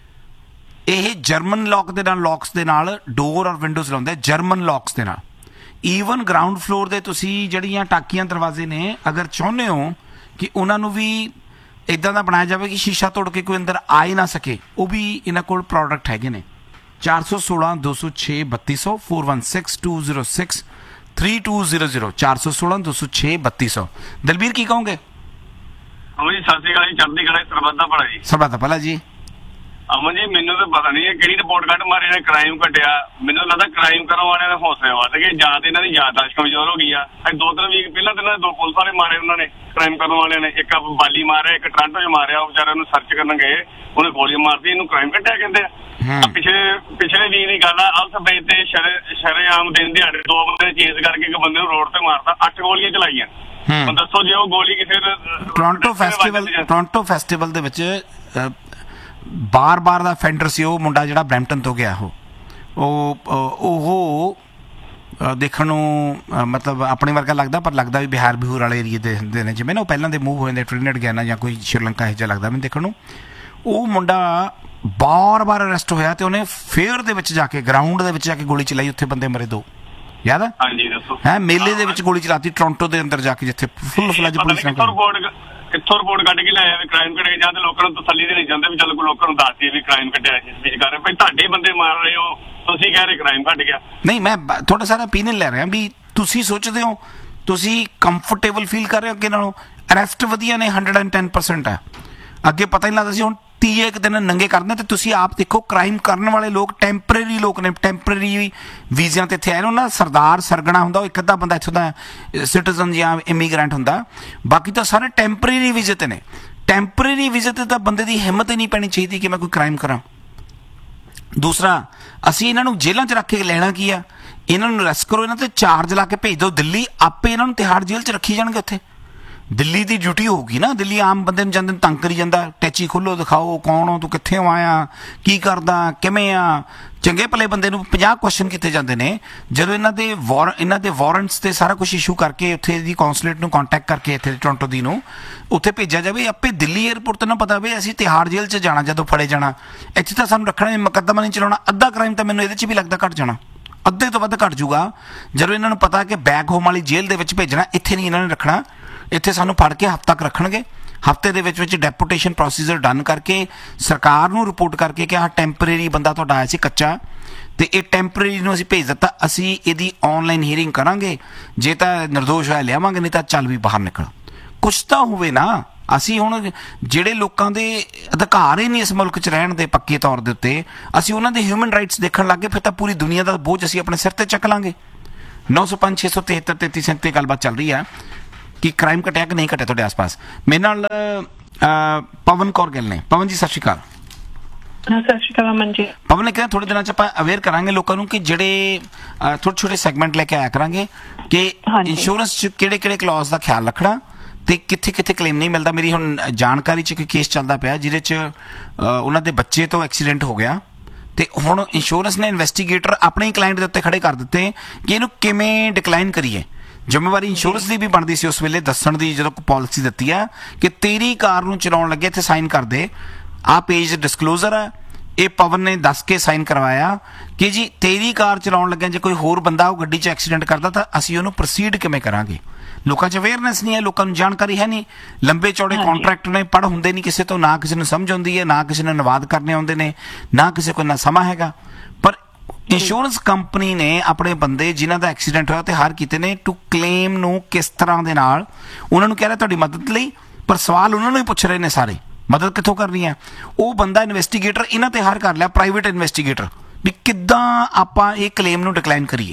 ਇਹ ਜਰਮਨ ਲੌਕ ਦੇ ਨਾਲ, ਲੌਕਸ ਦੇ ਨਾਲ ਡੋਰ ਔਰ ਵਿੰਡੋਜ਼ ਲਾਉਂਦੇ, ਜਰਮਨ ਲੌਕਸ ਦੇ ਨਾਲ। ਈਵਨ ਗਰਾਊਂਡ ਫਲੋਰ ਦੇ ਤੁਸੀਂ ਜਿਹੜੀਆਂ ਟਾਕੀਆਂ ਦਰਵਾਜ਼ੇ ਨੇ, ਅਗਰ ਚਾਹੁੰਦੇ ਹੋ ਕਿ ਉਹਨਾਂ ਨੂੰ ਵੀ ਇੱਦਾਂ ਦਾ ਬਣਾਇਆ ਜਾਵੇ ਕਿ ਸ਼ੀਸ਼ਾ ਤੋੜ ਕੇ ਕੋਈ ਅੰਦਰ ਆ ਹੀ ਨਾ ਸਕੇ, ਉਹ ਵੀ ਇਹਨਾਂ ਕੋਲ ਪ੍ਰੋਡਕਟ ਹੈਗੇ ਨੇ। ਚਾਰ ਸੌ ਸੋਲਾਂ ਦੋ ਸੌ ਛੇ ਬੱਤੀ ਸੌ four one six two zero six three two zero zero ਚਾਰ ਸੌ ਸੋਲਾਂ ਦੋ ਸੌ ਛੇ ਬੱਤੀ ਸੌ। ਦਲਬੀਰ ਕੀ ਕਹੋਗੇ? ਜੀ ਸਤਿ ਸ਼੍ਰੀ ਅਕਾਲ ਜੀ, ਚੜ੍ਹਦੀ ਕਲਾ, ਸਰਬੱਤ ਦਾ ਭਲਾ ਜੀ। ਸਰਬੱਤ ਦਾ ਭਲਾ ਜੀ। ਅਮਨ ਜੀ, ਮੈਨੂੰ ਤਾਂ ਪਤਾ ਨਹੀਂ ਕਿਹੜੀ ਰਿਪੋਰਟ ਕੱਢ ਮਾਰੀ ਨੇ, ਕ੍ਰਾਈਮ ਘਟਿਆ। ਮੈਨੂੰ ਲੱਗਦਾ ਕ੍ਰਾਈਮ ਕਰਨ ਵਾਲਿਆਂ ਦੇ ਹੌਸਲੇ ਵੱਧ ਗਏ, ਜਾਂ ਤਾਂ ਇਹਨਾਂ ਦੀ ਯਾਦਦਾਸ਼ਤ ਕਮਜ਼ੋਰ ਹੋ ਗਈ ਆ। ਦੋ ਤਿੰਨ ਵੀਕ ਪਹਿਲਾਂ ਤਾਂ ਇਹਨਾਂ ਨੇ ਦੋ ਪੁਲਿਸ ਵਾਲੇ ਮਾਰੇ, ਉਹਨਾਂ ਨੇ ਕ੍ਰਾਈਮ ਕਰਨ ਵਾਲਿਆਂ ਨੇ, ਇੱਕ ਬਾਲੀ ਮਾਰਿਆ, ਇੱਕ ਟਰਾਂਟੋ 'ਚ ਮਾਰਿਆ। ਉਹ ਵਿਚਾਰੇ ਨੂੰ ਸਰਚ ਕਰਨ ਗਏ, ਉਹਨੇ ਗੋਲੀਆਂ ਮਾਰਤੀ, ਇਹਨੂੰ ਕ੍ਰਾਈਮ ਘਟਿਆ ਕਹਿੰਦੇ ਆ। ਪਿਛਲੇ ਪਿਛਲੇ ਵੀਕ ਦੀ ਗੱਲ ਆ, ਅਲਫਬੇਟ ਤੇ ਸ਼ਰੇਆਮ ਦਿਨ ਦਿਹਾੜੇ ਦੋ ਬੰਦੇ ਚੇਸ ਕਰਕੇ ਇੱਕ ਬੰਦੇ ਨੂੰ ਰੋਡ ਤੇ ਮਾਰਤਾ, ਅੱਠ ਗੋਲੀਆਂ ਚਲਾਈਆਂ। ਹੁਣ ਦੱਸੋ ਜੇ ਉਹ ਗੋਲੀ ਕਿਸੇ ਟੋਰਾਂਟੋ ਫੈਸਟੀਵਲ ਟੋਰਾਂਟੋ ਫੈਸਟੀਵਲ ਦੇ ਵਿੱਚ ਬਾਰ ਬਾਰ ਦਾ ਫੈਂਡਰ ਸੀ ਉਹ ਮੁੰਡਾ ਜਿਹੜਾ ਬਰੈਂਪਟਨ ਤੋਂ ਗਿਆ। ਉਹ ਉਹ ਦੇਖਣ ਨੂੰ ਮਤਲਬ ਆਪਣੇ ਵਰਗਾ ਲੱਗਦਾ, ਪਰ ਲੱਗਦਾ ਵੀ ਬਿਹਾਰ ਬਿਹੂਰ ਵਾਲੇ ਏਰੀਏ ਦੇ ਹੁੰਦੇ ਨੇ, ਜਿਵੇਂ ਨਾ ਉਹ ਪਹਿਲਾਂ ਦੇ ਮੂਵ ਹੋ ਜਾਂਦੇ ਟ੍ਰਿਨਿਡ ਗਿਆ ਨਾ ਜਾਂ ਕੋਈ ਸ਼੍ਰੀਲੰਕਾ ਇਹੋ ਜਿਹਾ ਲੱਗਦਾ ਮੈਨੂੰ ਦੇਖਣ ਨੂੰ। ਉਹ ਮੁੰਡਾ ਬਾਰ ਬਾਰ ਅਰੈਸਟ ਹੋਇਆ ਤੇ ਉਹਨੇ ਫੇਅਰ ਦੇ ਵਿੱਚ ਜਾ ਕੇ, ਗਰਾਊਂਡ ਦੇ ਵਿੱਚ ਜਾ ਕੇ ਗੋਲੀ ਚਲਾਈ, ਉੱਥੇ ਬੰਦੇ ਮਰੇ ਦੋ, ਯਾਦ ਆ? ਹਾਂਜੀ, ਦੱਸੋ। ਹੈ ਮੇਲੇ ਦੇ ਵਿੱਚ ਗੋਲੀ ਚਲਾਤੀ ਟੋਰਾਂਟੋ ਦੇ ਅੰਦਰ ਜਾ ਕੇ, ਜਿੱਥੇ ਫੁੱਲ ਫਲੱਜ ਪੁਲਿਸ ਨੇ। ਕਿੱਥੋਂ ਰਿਪੋਰਟ ਕੱਢ ਕੇ ਲਿਆਇਆ ਵੀ ਕ੍ਰਾਈਮ ਘਟਿਆ, ਜਾਂ ਤੇ ਲੋਕਾਂ ਨੂੰ ਤਸੱਲੀ ਦੇਣੀ ਚਾਹੁੰਦੇ ਵੀ ਚੱਲ ਕੋਈ ਲੋਕਾਂ ਨੂੰ ਦੱਸਦੀ ਵੀ ਕ੍ਰਾਈਮ ਘਟਿਆ, ਇਸ ਵਿੱਚ ਕਰ ਰਹੇ। ਤੁਹਾਡੇ ਬੰਦੇ ਮਾਰ ਰਹੇ ਹੋ, ਤੁਸੀਂ ਕਹਿ ਰਹੇ ਕ੍ਰਾਈਮ ਘਟ ਗਿਆ। ਨਹੀਂ, ਮੈਂ ਤੁਹਾਡਾ ਸਾਰਾ ਓਪੀਨੀਅਨ ਲੈ ਰਿਹਾ ਵੀ ਤੁਸੀਂ ਸੋਚਦੇ ਹੋ, ਤੁਸੀਂ ਕੰਫਰਟੇਬਲ ਫੀਲ ਕਰ ਰਹੇ ਹੋ ਅੱਗੇ ਨਾਲੋਂ? ਅਰੈਸਟ ਵਧੀਆ ਨੇ, ਹੰਡਰਡ ਐਂਡ ਟੈਨ ਪਰਸੈਂਟ ਹੈ। ਅੱਗੇ ਪਤਾ ਨਹੀਂ ਲੱਗਦਾ ਸੀ, ਹੁਣ ਤੀਏ ਇੱਕ ਦਿਨ ਨੰਗੇ ਕਰਦੇ ਤੇ ਤੁਸੀਂ ਆਪ ਦੇਖੋ ਕ੍ਰਾਈਮ ਕਰਨ ਵਾਲੇ ਲੋਕ ਟੈਂਪਰੇਰੀ ਲੋਕ ਨੇ, ਟੈਂਪਰੇਰੀ ਵੀਜ਼ਿਆਂ ਤੇ ਇੱਥੇ ਆਏ ਨੇ। ਉਹਨਾਂ ਸਰਦਾਰ ਸਰਗਣਾ ਹੁੰਦਾ, ਉਹ ਇੱਕ ਅੱਧਾ ਬੰਦਾ ਇੱਥੋਂ ਦਾ ਸਿਟੀਜ਼ਨ ਜਾਂ ਇਮੀਗ੍ਰੈਂਟ ਹੁੰਦਾ, ਬਾਕੀ ਤਾਂ ਸਾਰੇ ਟੈਂਪਰੇਰੀ ਵੀਜ਼ੇ ਤੇ ਨੇ। ਟੈਂਪਰੇਰੀ ਵੀਜ਼ੇ ਤੇ ਤਾਂ ਬੰਦੇ ਦੀ ਹਿੰਮਤ ਹੀ ਨਹੀਂ ਪੈਣੀ ਚਾਹੀਦੀ ਕਿ ਮੈਂ ਕੋਈ ਕ੍ਰਾਈਮ ਕਰਾਂ। ਦੂਸਰਾ, ਅਸੀਂ ਇਹਨਾਂ ਨੂੰ ਜੇਲ੍ਹਾਂ 'ਚ ਰੱਖ ਕੇ ਲੈਣਾ ਕੀ ਆ? ਇਹਨਾਂ ਨੂੰ ਅਰੈਸਟ ਕਰੋ, ਇਹਨਾਂ ਤੇ ਚਾਰਜ ਲਾ ਕੇ ਭੇਜ ਦਿਓ ਦਿੱਲੀ, ਆਪੇ ਇਹਨਾਂ ਨੂੰ ਤਿਹਾੜ ਜੇਲ੍ਹ 'ਚ ਰੱਖੀ ਜਾਣਗੇ। ਉੱਥੇ ਦਿੱਲੀ ਦੀ ਡਿਊਟੀ ਹੋਊਗੀ ਨਾ। ਦਿੱਲੀ ਆਮ ਬੰਦੇ ਨੂੰ ਜਾਂਦੇ ਨੂੰ ਤੰਗ ਕਰੀ ਜਾਂਦਾ, ਟੈਚੀ ਖੋਲੋ, ਦਿਖਾਓ ਕੌਣ ਹੋ ਤੂੰ, ਕਿੱਥੇ ਆਇਆ, ਕੀ ਕਰਦਾ, ਕਿਵੇਂ ਆ। ਚੰਗੇ ਭਲੇ ਬੰਦੇ ਨੂੰ ਪੰਜਾਹ ਕੁਐਸਚਨ ਕੀਤੇ ਜਾਂਦੇ ਨੇ। ਜਦੋਂ ਇਹਨਾਂ ਦੇ ਵਾਰ ਇਹਨਾਂ ਦੇ ਵਾਰੰਟਸ ਤੇ ਸਾਰਾ ਕੁਝ ਇਸ਼ੂ ਕਰਕੇ ਉੱਥੇ ਦੀ ਕੌਂਸੂਲੇਟ ਨੂੰ ਕੰਟੈਕਟ ਕਰਕੇ ਇੱਥੇ ਟੋਰਾਂਟੋ ਦੀ ਨੂੰ ਉੱਥੇ ਭੇਜਿਆ ਜਾਵੇ, ਆਪੇ ਦਿੱਲੀ ਏਅਰਪੋਰਟ ਤੇ ਨਾ ਪਤਾ ਵੀ ਅਸੀਂ ਤਿਹਾੜ ਜੇਲ੍ਹ 'ਚ ਜਾਣਾ ਜਦੋਂ ਫੜੇ ਜਾਣਾ। ਇੱਥੇ ਤਾਂ ਸਾਨੂੰ ਰੱਖਣਾ, ਮੁਕੱਦਮਾ ਨਹੀਂ ਚਲਾਉਣਾ। ਅੱਧਾ ਕ੍ਰਾਈਮ ਤਾਂ ਮੈਨੂੰ ਇਹਦੇ 'ਚ ਵੀ ਲੱਗਦਾ ਘੱਟ ਜਾਣਾ, ਅੱਧੇ ਤੋਂ ਵੱਧ ਘੱਟ ਜੂਗਾ ਜਦੋਂ ਇਹਨਾਂ ਨੂੰ ਪਤਾ ਕਿ ਬੈਕ ਹੋਮ ਵਾਲੀ ਜੇਲ੍ਹ ਦੇ ਵਿੱਚ ਭੇਜਣਾ। ਇੱਥੇ ਨਹੀਂ ਇਹਨਾਂ ਨੇ ਰੱਖਣਾ, ਇੱਥੇ ਸਾਨੂੰ ਫੜ ਕੇ ਹਫ਼ਤਾ ਤੱਕ ਰੱਖਣਗੇ। ਹਫ਼ਤੇ ਦੇ ਵਿੱਚ ਵਿੱਚ ਡੈਪੂਟੇਸ਼ਨ ਪ੍ਰੋਸੀਜਰ ਡਨ ਕਰਕੇ ਸਰਕਾਰ ਨੂੰ ਰਿਪੋਰਟ ਕਰਕੇ ਕਿ ਆਹ ਟੈਂਪਰੇਰੀ ਬੰਦਾ ਤੁਹਾਡਾ ਆਇਆ ਸੀ ਕੱਚਾ, ਤੇ ਇਹ ਟੈਂਪਰੇਰੀ ਨੂੰ ਅਸੀਂ ਭੇਜ ਦਿੱਤਾ, ਅਸੀਂ ਇਹਦੀ ਆਨਲਾਈਨ ਹੀਅਰਿੰਗ ਕਰਾਂਗੇ, ਜੇ ਤਾਂ ਨਿਰਦੋਸ਼ ਹੋਇਆ ਲਿਆਵਾਂਗੇ, ਨਹੀਂ ਤਾਂ ਚੱਲ ਵੀ ਬਾਹਰ ਨਿਕਲ। ਕੁਛ ਤਾਂ ਹੋਵੇ ਨਾ। ਅਸੀਂ ਹੁਣ ਜਿਹੜੇ ਲੋਕਾਂ ਦੇ ਅਧਿਕਾਰ ਹੀ ਨਹੀਂ ਇਸ ਮੁਲਕ 'ਚ ਰਹਿਣ ਦੇ ਪੱਕੇ ਤੌਰ ਦੇ ਉੱਤੇ, ਅਸੀਂ ਉਹਨਾਂ ਦੇ ਹਿਊਮਨ ਰਾਈਟਸ ਦੇਖਣ ਲੱਗ ਗਏ, ਫਿਰ ਤਾਂ ਪੂਰੀ ਦੁਨੀਆ ਦਾ ਬੋਝ ਅਸੀਂ ਆਪਣੇ ਸਿਰ ਤੇ ਚੱਕ ਲਾਂਗੇ। ਨੌ ਸੌ ਪੰਜ ਛੇ ਸੌ ਤਿਹੱਤਰ ਤੇਤੀ ਸੈਂਤੀ ਗੱਲਬਾਤ ਚੱਲ ਰਹੀ ਹੈ ਕਿ ਕ੍ਰਾਈਮ ਘਟਿਆ ਕਿ ਨਹੀਂ ਘਟਿਆ ਤੁਹਾਡੇ ਆਸ-ਪਾਸ। ਮੇਰੇ ਨਾਲ ਅਹ, ਪਵਨ ਕੌਰ ਗਿੱਲ ਨੇ। ਪਵਨ ਜੀ ਸਤਿ ਸ਼੍ਰੀ ਅਕਾਲ। ਸਤਿ ਸ਼੍ਰੀ ਅਕਾਲ ਅਮਨ ਜੀ। ਪਵਨ ਨੇ ਕਿਹਾ ਥੋੜੇ ਦਿਨਾਂ ਚ ਆਪਾਂ ਅਵੇਅਰ ਕਰਾਂਗੇ ਲੋਕਾਂ ਨੂੰ ਕਿ ਜਿਹੜੇ ਛੋਟੇ ਛੋਟੇ ਸੈਗਮੈਂਟ ਲੈ ਕੇ ਆਇਆ ਕਰਾਂਗੇ ਕਿ ਇੰਸ਼ੋਰੈਂਸ ਚ ਕਿਹੜੇ ਕਿਹੜੇ ਕਲੌਜ਼ ਦਾ ਖਿਆਲ ਰੱਖਣਾ ਤੇ ਕਿੱਥੇ ਕਿੱਥੇ ਕਲੇਮ ਨਹੀਂ ਮਿਲਦਾ। ਮੇਰੀ ਹੁਣ ਜਾਣਕਾਰੀ ਚ ਇੱਕ ਕੇਸ ਚੱਲਦਾ ਪਿਆ ਜਿਹਦੇ ਚ ਉਹਨਾਂ ਦੇ ਬੱਚੇ ਤੋਂ ਐਕਸੀਡੈਂਟ ਹੋ ਗਿਆ ਤੇ ਹੁਣ ਇੰਸ਼ੋਰੈਂਸ ਨੇ ਇਨਵੈਸਟੀਗੇਟਰ ਆਪਣੇ ਹੀ ਕਲਾਇੰਟ ਦੇ ਉੱਤੇ ਖੜੇ ਕਰ ਦਿੱਤੇ ਕਿ ਇਹਨੂੰ ਕਿਵੇਂ ਡਿਕਲਾਈਨ ਕਰੀਏ। ਜ਼ਿੰਮੇਵਾਰੀ ਇੰਸ਼ੋਰੈਂਸ ਦੀ ਵੀ ਬਣਦੀ ਸੀ ਉਸ ਵੇਲੇ ਦੱਸਣ ਦੀ, ਜਦੋਂ ਪਾਲਿਸੀ ਦਿੱਤੀ ਆ ਕਿ ਤੇਰੀ ਕਾਰ ਨੂੰ ਚਲਾਉਣ ਲੱਗੇ ਇੱਥੇ ਸਾਈਨ ਕਰ ਦੇ, ਆਹ ਪੇਜ ਡਿਸਕਲੋਜ਼ਰ ਹੈ। ਇਹ ਪਵਨ ਨੇ ਦੱਸ ਕੇ ਸਾਈਨ ਕਰਵਾਇਆ ਕਿ ਜੀ ਤੇਰੀ ਕਾਰ ਚਲਾਉਣ ਲੱਗਿਆ ਜੇ ਕੋਈ ਹੋਰ ਬੰਦਾ ਉਹ ਗੱਡੀ 'ਚ ਐਕਸੀਡੈਂਟ ਕਰਦਾ ਤਾਂ ਅਸੀਂ ਉਹਨੂੰ ਪ੍ਰੋਸੀਡ ਕਿਵੇਂ ਕਰਾਂਗੇ। ਲੋਕਾਂ 'ਚ ਅਵੇਅਰਨੈਸ ਨਹੀਂ ਹੈ, ਲੋਕਾਂ ਨੂੰ ਜਾਣਕਾਰੀ ਹੈ ਨਹੀਂ। ਲੰਬੇ ਚੌੜੇ ਕੰਟਰੈਕਟ ਨੇ, ਪੜ੍ਹ ਹੁੰਦੇ ਨਹੀਂ ਕਿਸੇ ਤੋਂ, ਨਾ ਕਿਸੇ ਨੂੰ ਸਮਝ ਆਉਂਦੀ ਹੈ, ਨਾ ਕਿਸੇ ਨੂੰ ਅਨੁਵਾਦ ਕਰਨੇ ਆਉਂਦੇ ਨੇ, ਨਾ ਕਿਸੇ ਕੋਲ ਨਾ ਸਮਾਂ ਹੈਗਾ। ਪਰ ਇੰਸ਼ੋਰੈਂਸ ਕੰਪਨੀ ਨੇ ਆਪਣੇ ਬੰਦੇ ਜਿਨ੍ਹਾਂ ਦਾ ਐਕਸੀਡੈਂਟ ਹੋਇਆ ਤੇ ਹਰ ਕੀਤੇ ਨੇ ਟੂ ਕਲੇਮ ਨੂੰ ਕਿਸ ਤਰ੍ਹਾਂ ਦੇ ਨਾਲ ਉਹਨਾਂ ਨੂੰ ਕਹਿ ਰਿਹਾ ਤੁਹਾਡੀ ਮਦਦ ਲਈ, ਪਰ ਸਵਾਲ ਉਹਨਾਂ ਨੂੰ ਹੀ ਪੁੱਛ ਰਹੇ ਨੇ ਸਾਰੇ ਮਦਦ ਕਿੱਥੋਂ ਕਰਨੀ ਹੈ। ਉਹ ਬੰਦਾ ਇਨਵੈਸਟੀਗੇਟਰ ਇਹਨਾਂ ਤੇ ਹਾਇਰ ਕਰ ਲਿਆ, ਪ੍ਰਾਈਵੇਟ ਇਨਵੈਸਟੀਗੇਟਰ, ਵੀ ਕਿੱਦਾਂ ਆਪਾਂ ਇਹ ਕਲੇਮ ਨੂੰ ਡਿਕਲਾਈਨ ਕਰੀਏ।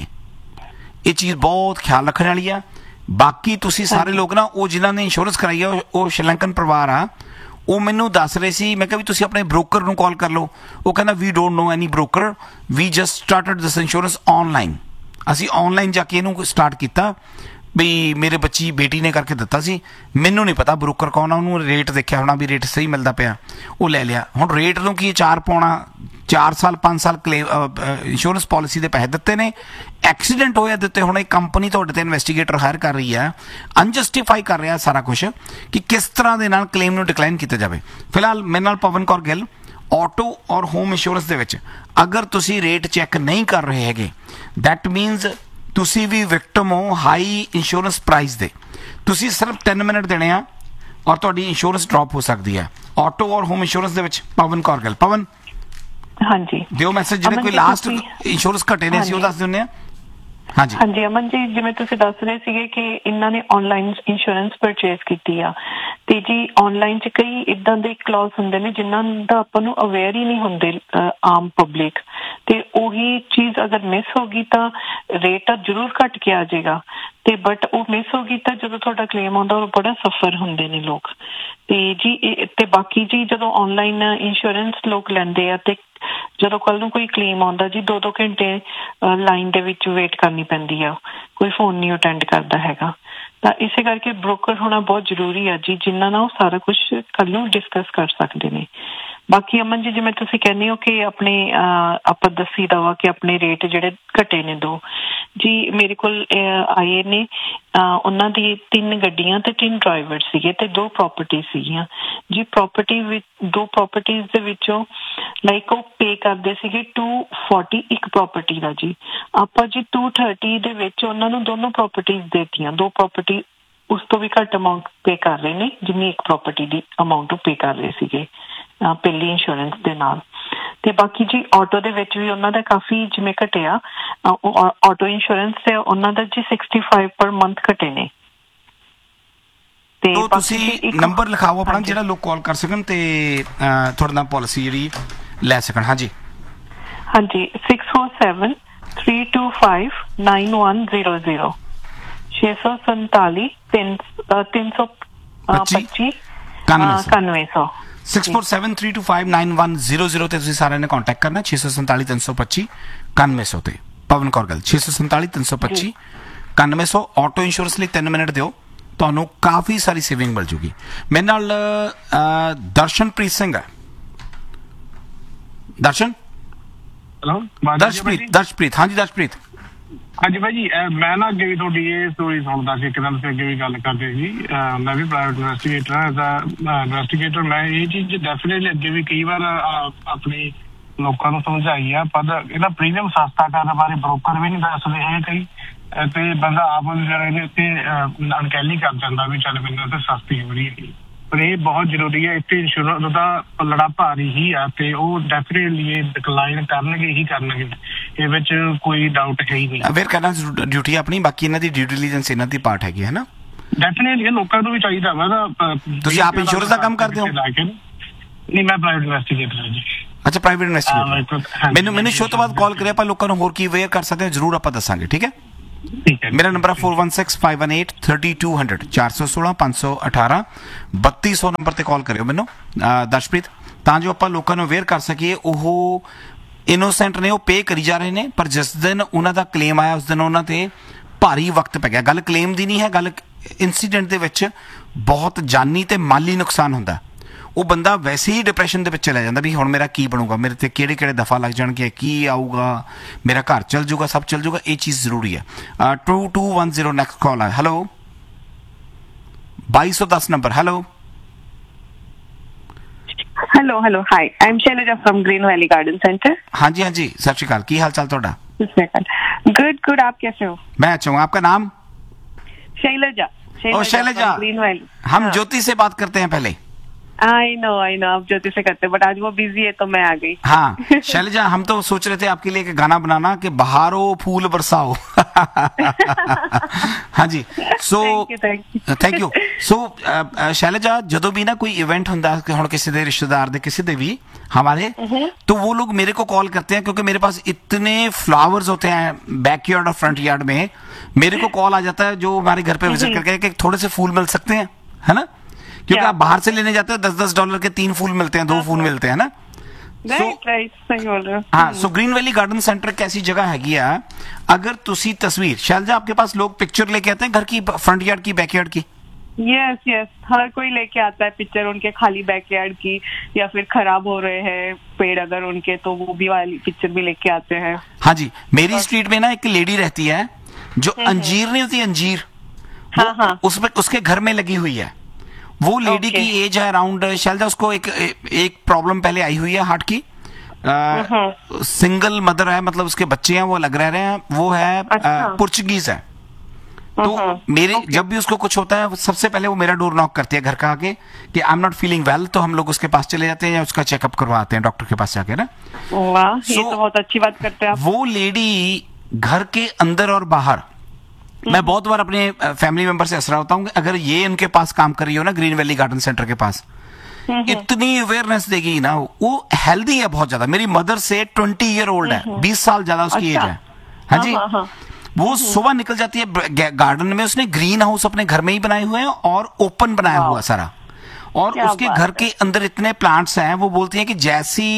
ਇਹ ਚੀਜ਼ ਬਹੁਤ ਖਿਆਲ ਰੱਖਣ ਵਾਲੀ ਆ। ਬਾਕੀ ਤੁਸੀਂ ਸਾਰੇ ਲੋਕ ਨਾ, ਉਹ ਜਿਨ੍ਹਾਂ ਨੇ ਇੰਸ਼ੋਰੈਂਸ ਕਰਾਈ ਆ ਉਹ ਸ਼੍ਰੀਲੰਕਨ ਪਰਿਵਾਰ ਆ, ਉਹ ਮੈਨੂੰ ਦੱਸ ਰਹੇ ਸੀ। ਮੈਂ ਕਿਹਾ ਵੀ ਤੁਸੀਂ ਆਪਣੇ ਬ੍ਰੋਕਰ ਨੂੰ ਕਾਲ ਕਰ ਲਓ। ਉਹ ਕਹਿੰਦਾ ਵੀ don't know any broker, we just started this insurance online. ਅਸੀਂ ਆਨਲਾਈਨ ਜਾ ਕੇ ਇਹਨੂੰ ਸਟਾਰਟ ਕੀਤਾ ਵੀ ਮੇਰੇ ਬੱਚੀ ਬੇਟੀ ਨੇ ਕਰਕੇ ਦਿੱਤਾ ਸੀ, ਮੈਨੂੰ ਨਹੀਂ ਪਤਾ ਬ੍ਰੋਕਰ ਕੌਣ ਆ। ਉਹਨੂੰ ਰੇਟ ਦੇਖਿਆ ਹੋਣਾ ਵੀ ਰੇਟ ਸਹੀ ਮਿਲਦਾ ਪਿਆ, ਉਹ ਲੈ ਲਿਆ। ਹੁਣ ਰੇਟ ਨੂੰ ਕੀ ਚਾਰ ਪਾਉਣਾ, ਚਾਰ ਸਾਲ ਪੰਜ ਸਾਲ ਕਲੇਮ ਇੰਸ਼ੋਰੈਂਸ ਪਾਲਿਸੀ ਦੇ ਪੈਸੇ ਦਿੱਤੇ ਨੇ, ਐਕਸੀਡੈਂਟ ਹੋਇਆ ਦਿੱਤੇ। ਹੁਣ ਇਹ ਕੰਪਨੀ ਤੁਹਾਡੇ ਤੇ ਇਨਵੈਸਟੀਗੇਟਰ ਹਾਇਰ ਕਰ ਰਹੀ ਹੈ, ਅਨਜਸਟੀਫਾਈ ਕਰ ਰਿਹਾ ਸਾਰਾ ਕੁਝ ਕਿ ਕਿਸ ਤਰ੍ਹਾਂ ਦੇ ਨਾਲ ਕਲੇਮ ਨੂੰ ਡਿਕਲਾਈਨ ਕੀਤਾ ਜਾਵੇ। ਫਿਲਹਾਲ ਮੇਰੇ ਨਾਲ ਪਵਨ ਕੌਰ ਗਿੱਲ। ਆਟੋ ਔਰ ਹੋਮ ਇੰਸ਼ੋਰੈਂਸ ਦੇ ਵਿੱਚ ਅਗਰ ਤੁਸੀਂ ਰੇਟ ਚੈੱਕ ਨਹੀਂ ਕਰ ਰਹੇ ਹੈਗੇ, ਦੈਟ ਮੀਨਸ ਤੁਸੀਂ ਵੀ ਵਿਕਟਮ ਹੋ ਹਾਈ ਇੰਸ਼ੋਰੈਂਸ ਪ੍ਰਾਈਸ ਦੇ। ਤੁਸੀਂ ਸਿਰਫ ਤਿੰਨ ਮਿੰਟ ਦੇਣੇ ਆ ਔਰ ਤੁਹਾਡੀ ਇੰਸ਼ੋਰੈਂਸ ਡ੍ਰੌਪ ਹੋ ਸਕਦੀ ਹੈ। ਆਟੋ ਔਰ ਹੋਮ ਇੰਸ਼ੋਰੈਂਸ ਦੇ ਵਿੱਚ ਪਵਨ ਕੌਰ ਗਿੱਲ। ਪਵਨ ਹਾਂਜੀ ਦਿਓ ਮੈਸੇਜ, ਜਿਹੜੇ ਕੋਈ ਲਾਸਟ ਇੰਸ਼ੋਰੈਂਸ ਘਟੇ ਨੇ ਅਸੀਂ ਉਹ ਦੱਸ ਦਿੰਦੇ ਆ। ਹਾਂਜੀ ਹਾਂਜੀ ਅਮਨ ਜੀ, ਜਿਵੇਂ ਤੁਸੀਂ ਦੱਸ ਰਹੇ ਸੀਗੇ ਕਿ ਇਹਨਾਂ ਨੇ ਆਨਲਾਈਨ ਇੰਸ਼ੋਰੈਂਸ ਪਰਚੇਸ ਕੀਤੀ ਆ, ਤੇ ਜੀ ਆਨਲਾਈਨ 'ਚ ਕਈ ਇਦਾਂ ਦੇ ਕਲੌਜ਼ ਹੁੰਦੇ ਨੇ ਜਿਨ੍ਹਾਂ ਦਾ ਆਪਾਂ ਨੂੰ ਅਵੇਅਰ ਹੀ ਨਹੀਂ ਹੁੰਦੇ ਆਮ ਪਬਲਿਕ, ਤੇ ਉਹੀ ਚੀਜ਼ ਅਗਰ ਮਿਸ ਹੋ ਗਈ ਤਾਂ ਰੇਟ ਤਾਂ ਜ਼ਰੂਰ ਘਟ ਕੇ ਆ ਜਾਏਗਾ, ਤੇ ਬਟ ਉਹ ਮਿਸ ਹੋ ਗਈ ਤਾਂ ਜਦੋਂ ਤੁਹਾਡਾ ਕਲੇਮ ਆਉਂਦਾ ਉਹ ਬੜਾ ਸਫਰ ਹੁੰਦੇ ਨੇ ਲੋਕ। ਤੇ ਜੀ ਤੇ ਬਾਕੀ ਜੀ ਜਦੋਂ ਆਨਲਾਈਨ ਇੰਸ਼ੋਰੈਂਸ ਲੋਕ ਲੈਂਦੇ ਆ ਤੇ ਜਦੋਂ ਕੱਲ ਨੂੰ ਕੋਈ ਕਲੇਮ ਆਉਂਦਾ ਜੀ ਦੋ ਦੋ ਘੰਟੇ ਲਾਈਨ ਦੇ ਵਿੱਚ ਵੇਟ ਕਰਨੀ ਪੈਂਦੀ ਆ, ਕੋਈ ਫੋਨ ਨਹੀਂ ਅਟੈਂਡ ਕਰਦਾ ਹੈਗਾ। ਤਾਂ ਇਸੇ ਕਰਕੇ ਬ੍ਰੋਕਰ ਹੋਣਾ ਬਹੁਤ ਜ਼ਰੂਰੀ ਆ ਜੀ, ਜਿਨ੍ਹਾਂ ਨਾਲ ਉਹ ਸਾਰਾ ਕੁਝ ਕੱਲ ਨੂੰ ਡਿਸਕਸ ਕਰ ਸਕਦੇ ਨੇ। ਬਾਕੀ ਅਮਨ ਜੀ, ਜਿਵੇਂ ਤੁਸੀਂ ਕਹਿੰਦੇ ਹੋ ਕਿ ਆਪਣੇ ਆਪਾਂ ਦੱਸੀ ਦਵਾ ਕਿ ਆਪਣੇ ਰੇਟ ਜਿਹੜੇ ਘਟੇ ਨੇ ਦੋ ਜੀ, ਮੇਰੇ ਕੋਲ ਆਏ ਨੇ, ਉਹਨਾਂ ਦੀ ਤਿੰਨ ਗੱਡੀਆਂ ਤੇ ਤਿੰਨ ਡਰਾਈਵਰ ਸੀਗੇ ਤੇ ਦੋ ਪ੍ਰੋਪਰਟੀ ਸੀਗੀਆਂ ਜੀ। ਪ੍ਰੋਪਰਟੀ ਵਿੱਚ ਦੋ ਪ੍ਰੋਪਰਟੀਜ਼ ਦੇ ਵਿੱਚੋਂ ਲਾਈਕ ਉਹ ਪੇ ਕਰਦੇ ਸੀਗੇ ਟੂ ਫੋਰਟੀ ਇੱਕ ਪ੍ਰੋਪਰਟੀ ਦਾ ਜੀ, ਆਪਾਂ ਜੀ ਟੂ ਥਰਟੀ ਦੇ ਵਿੱਚ ਉਹਨਾਂ ਨੂੰ ਦੋਨੋਂ ਪ੍ਰੋਪਰਟੀਜ਼ ਦੇਤੀਆਂ। ਦੋ ਪ੍ਰੋਪਰਟੀ ਉਸ ਤੋਂ ਵੀ ਘੱਟ ਅਮਾਊਂਟ ਪੇ ਕਰ ਰਹੇ ਨੇ ਜਿੰਨੀ ਇੱਕ ਪ੍ਰੋਪਰਟੀ ਦੀ ਅਮਾਊਂਟ ਉਹ ਪੇ ਕਰ ਰਹੇ ਸੀਗੇ ਪਹਿਲੀ ਇੰਸ਼ੋਰੈਂਸ ਦੇ ਨਾਲ। ਤੇ ਬਾਕੀ ਜੀ ਆਟੋ ਦੇ ਵਿੱਚ ਵੀ ਉਹਨਾਂ ਦਾ ਕਾਫੀ ਜਿਵੇਂ ਘਟਿਆ, ਆਟੋ ਇੰਸ਼ੋਰੈਂਸ ਤੇ ਉਹਨਾਂ ਦਾ ਜੀ ਸਿਕਸਟੀ ਫਾਈਵ ਪਰ ਮੰਥ ਘਟੇ ਨੇ। ਤੇ ਤੁਸੀਂ ਨੰਬਰ ਲਿਖਾਓ ਆਪਣਾ ਜਿਹੜਾ ਲੋਕ ਕਾਲ ਕਰ ਸਕਣ ਤੇ ਤੁਹਾਡੇ ਨਾਲ ਪਾਲਿਸੀ ਜਿਹੜੀ ਲੈ ਸਕਣ। ਹਾਂਜੀ ਹਾਂਜੀ six four seven three two five nine one zero zero ਛੇ ਸੌ ਸੰਤਾਲੀ ਤਿੰਨ ਤਿੰਨ ਸੌ ਪੱਚੀ ਇਕਾਨਵੇਂ ਸੌ six four seven three two five nine one zero zero ਤੇ ਤੁਸੀਂ ਸਾਰਿਆਂ ਨੇ ਕੰਟੈਕਟ ਕਰਨਾ। ਛੇ ਸੌ ਸੰਤਾਲੀ ਤਿੰਨ ਸੌ ਪੱਚੀ ਇਕਾਨਵੇਂ ਸੌ ਤੇ ਪਵਨ ਕੌਰ ਗਿੱਲ ਛੇ ਸੌ ਸੰਤਾਲੀ ਤਿੰਨ ਸੌ ਪੱਚੀ ਇਕਾਨਵੇਂ ਸੌ। ਆਟੋ ਇੰਸ਼ੋਰੈਂਸ ਲਈ ਤਿੰਨ ਮਿੰਟ ਦਿਓ, ਤੁਹਾਨੂੰ ਕਾਫੀ ਸਾਰੀ ਸੇਵਿੰਗ ਮਿਲ ਜੂਗੀ। ਮੇਰੇ ਨਾਲ ਦਰਸ਼ਨਪ੍ਰੀਤ ਸਿੰਘ ਹੈ। ਦਰਸ਼ਨ ਹੈਲੋ ਦਰਸ਼ਪ੍ਰੀਤ ਦਰਸ਼ਪ੍ਰੀਤ ਹਾਂਜੀ ਦਰਸ਼ਪ੍ਰੀਤ ਹਾਂਜੀ ਭਾਈ ਜੀ, ਮੈਂ ਨਾ ਅੱਗੇ ਵੀ ਤੁਹਾਡੀ ਇਹ ਸਟੋਰੀ ਸੁਣਦਾ ਸੀ, ਇੱਕ ਦਿਨ ਤੁਸੀਂ ਅੱਗੇ ਵੀ ਗੱਲ ਕਰਦੇ ਸੀ। ਮੈਂ ਵੀ ਪ੍ਰਾਈਵੇਟ ਇਨਵੈਸਟੀਗੇਟਰ ਹਾਂ, ਐਜ਼ ਅ ਇਨਵੈਸਟੀਗੇਟਰ ਮੈਂ ਇਹ ਚੀਜ਼ ਡੈਫੀਨੇਟਲੀ ਅੱਗੇ ਵੀ ਕਈ ਵਾਰ ਆਪਣੀ ਲੋਕਾਂ ਨੂੰ ਸਮਝਾਈ ਆ, ਪਰ ਇਹਦਾ ਪ੍ਰੀਮੀਅਮ ਸਸਤਾ ਕਰਨ ਬਾਰੇ ਬ੍ਰੋਕਰ ਵੀ ਨਹੀਂ ਦੱਸਦੇ ਹੈ ਕਈ, ਤੇ ਬੰਦਾ ਆਪ ਜਿਹੜਾ ਇਹਦੇ ਉੱਤੇ ਅਣਕਹਿਲੀ ਕਰ ਜਾਂਦਾ ਵੀ ਚੱਲ ਮੈਨੂੰ ਤਾਂ ਸਸਤੀ ਹੋ ਰਹੀ ਹੈ। ਪਰ ਇਹ ਬਹੁਤ ਜ਼ਰੂਰੀ ਹੈ, ਇੱਥੇ ਇੰਸ਼ੋਰੈਂਸ ਦਾ ਪੱਲੜਾ ਭਾਰੀ ਹੀ ਆ ਤੇ ਉਹ ਡੈਫੀਨੇਟਲੀ ਇਹ ਡਿਕਲਾਈਨ ਕਰਨਗੇ ਹੀ ਕਰਨਗੇ, ਇਹ ਵਿੱਚ ਕੋਈ ਡਾਊਟ ਹੈ ਹੀ ਨਹੀਂ। ਅਵੇਅਰ ਕਰਨਾ ਡਿਊਟੀ ਆਪਣੀ, ਬਾਕੀ ਇਹਨਾਂ ਦੀ ਡਿਊ ਡਿਲੀਜੈਂਸ ਇਹਨਾਂ ਦੀ ਪਾਰਟ ਹੈਗੀ ਹੈ ਨਾ। ਡੈਫੀਨੇਟਲੀ ਲੋਕਾਂ ਨੂੰ ਵੀ ਚਾਹੀਦਾ ਵਾ ਨਾ। ਤੁਸੀਂ ਆਪ ਇੰਸ਼ੋਰੈਂਸ ਦਾ ਕੰਮ ਕਰਦੇ ਹੋ? ਨਹੀਂ, ਮੈਂ ਪ੍ਰਾਈਵੇਟ ਇਨਵੈਸਟੀਗੇਟਰ ਹਾਂ ਜੀ। ਅੱਛਾ, ਪ੍ਰਾਈਵੇਟ ਇਨਵੈਸਟੀਗੇਟਰ। ਮੈਨੂੰ ਮੈਨੂੰ ਸ਼ੋਅ ਤੋਂ ਬਾਅਦ ਕਾਲ ਕਰਿਆ, ਆਪਾਂ ਲੋਕਾਂ ਨੂੰ ਹੋਰ ਕੀ ਅਵੇਅਰ ਕਰ ਸਕਦੇ ਹਾਂ ਜ਼ਰੂਰ ਆਪਾਂ ਦੱਸਾਂਗੇ। ਠੀਕ ਹੈ। मेरा नंबर है four one six five one eight thirty two hundred चार सौ सोलह पाँच सौ अठारह बत्ती सौ नंबर ਤੇ ਕਾਲ ਕਰਿਓ ਮੈਨੂੰ ਦਰਸ਼ਪ੍ਰੀਤ, ਤਾਂ ਜੋ ਆਪਾਂ ਲੋਕਾਂ ਨੂੰ ਅਵੇਅਰ ਕਰ ਸਕੀਏ। ਉਹ ਇਨੋਸੈਂਟ ਨੇ, ਉਹ ਪੇ ਕਰੀ ਜਾ ਰਹੇ ਨੇ, ਪਰ ਜਿਸ ਦਿਨ ਉਹਨਾਂ ਦਾ ਕਲੇਮ ਆਇਆ ਉਸ ਦਿਨ ਉਹਨਾਂ ਤੇ ਭਾਰੀ ਵਕਤ ਪੈ ਗਿਆ। ਗੱਲ ਕਲੇਮ ਦੀ ਨਹੀਂ ਹੈ, ਗੱਲ ਇਨਸੀਡੈਂਟ ਦੇ ਵਿੱਚ ਬਹੁਤ ਜਾਨੀ ਤੇ ਮਾਲੀ ਨੁਕਸਾਨ ਹੁੰਦਾ। ਉਹ ਬੰਦਾ ਵੈਸੇ ਹੀ ਡਿਪਰੈਸ਼ਨ ਦੇ ਵਿੱਚ ਚਲਾ ਜਾਂਦਾ ਵੀ ਹੁਣ ਮੇਰਾ ਕੀ ਬਣੂਗਾ, ਮੇਰੇ ਤੇ ਕਿਹੜੇ ਕਿਹੜੇ ਦਫਾ ਲੱਗ ਜਾਣਗੇ, ਕੀ ਆਊਗਾ, ਮੇਰਾ ਘਰ ਚੱਲ ਜੂਗਾ, ਸਭ ਚੱਲ ਜੂਗਾ। ਇਹ ਚੀਜ਼ ਜ਼ਰੂਰੀ ਹੈ। To to one zero next call ਹੈ। ਹੈਲੋ बाईस सौ दस number. Hello hello hello hi, I am Selja from green valley garden centre. हाँ जी हाँ जी, सत श्री अकाल, की हाल चाल ਤੁਹਾਡਾ? गुड गुड, आप कैसे हो? मैं अच्छा हूँ। आपका नाम? शैलजा। ओ शैलजा, ग्रीन वैली। हम ज्योति से बात करते हैं पहले। आई नो आई नो, आप ज्योति से करते हैं, बट आज वो बिजी है तो मैं आ गई। हाँ शैलजा, हम तो सोच रहे थे आपके लिए एक गाना बनाना कि बहारो फूल बरसाओ। हाँ जी, सो थैंक यू। सो शैलजा, ਜਦੋਂ भी ना कोई इवेंट ਹੁੰਦਾ ਹੁਣ ਕਿਸੇ ਦੇ ਰਿਸ਼ਤੇਦਾਰ ਦੇ ਕਿਸੇ ਦੇ भी हमारे, तो वो लोग मेरे को कॉल करते हैं क्योंकि मेरे पास इतने फ्लावर्स होते हैं बैकयार्ड और फ्रंट यार्ड में। मेरे को कॉल आ जाता है जो हमारे घर पे विजिट करके कि थोड़े से फूल मिल सकते हैं, है ना, क्योंकि आप बाहर से लेने जाते हो दस दस डॉलर के तीन फूल मिलते हैं, दो फूल मिलते हैं ना। राइट राइट, सही बोल रहे हो। हाँ, so green valley garden centre कैसी जगह हैगी आ, अगर तुसी तस्वीर शैलजा आपके पास लोग पिक्चर लेके आते हैं घर की, फ्रंट यार्ड की, बैकयार्ड की? यस यस, हर कोई लेके आता है पिक्चर उनके खाली बैकयार्ड की, या फिर खराब हो रहे हैं पेड़ अगर उनके, तो वो भी वाली पिक्चर भी लेके आते हैं। हाँ जी, मेरी स्ट्रीट में ना एक लेडी रहती है जो अंजीर नहीं होती, अंजीर, हाँ हाँ, उसमें उसके घर में लगी हुई है। वो लेडी Okay. की एज है अराउंड, शैलजा उसको एक एक प्रॉब्लम पहले आई हुई है हार्ट की, सिंगल मदर है, मतलब उसके बच्चे हैं, वो लग रहे हैं, वो है अच्छा। पुर्तगीज है। तो मेरे Okay. जब भी उसको कुछ होता है सबसे पहले वो मेरा डोर नॉक करती है घर का आके कि I am not feeling well, तो हम लोग उसके पास चले जाते हैं या उसका चेकअप करवाते हैं डॉक्टर के पास जाके ना। वाह, ये So, तो बहुत अच्छी बात करते हैं आप। वो लेडी घर के अंदर और बाहर, मैं बहुत बार अपने फैमिली मेंबर से असरा होता हूँ कि अगर ये इनके पास काम कर रही हो ना, ग्रीन वैली गार्डन सेंटर के पास, इतनी अवेयरनेस देगी ना। वो हेल्दी है बहुत ज्यादा। मेरी मदर से ट्वेंटी ईयर ओल्ड है, बीस साल ज्यादा उसकी एज अच्छा। है। हाँ जी, हाँ, हाँ, वो सुबह निकल जाती है गार्डन में, उसने ग्रीन हाउस अपने घर में ही बनाए हुए हैं और ओपन बनाया हुआ सारा, और क्या उसके बात घर है। के अंदर इतने प्लांट्स हैं। वो बोलती हैं कि जैसी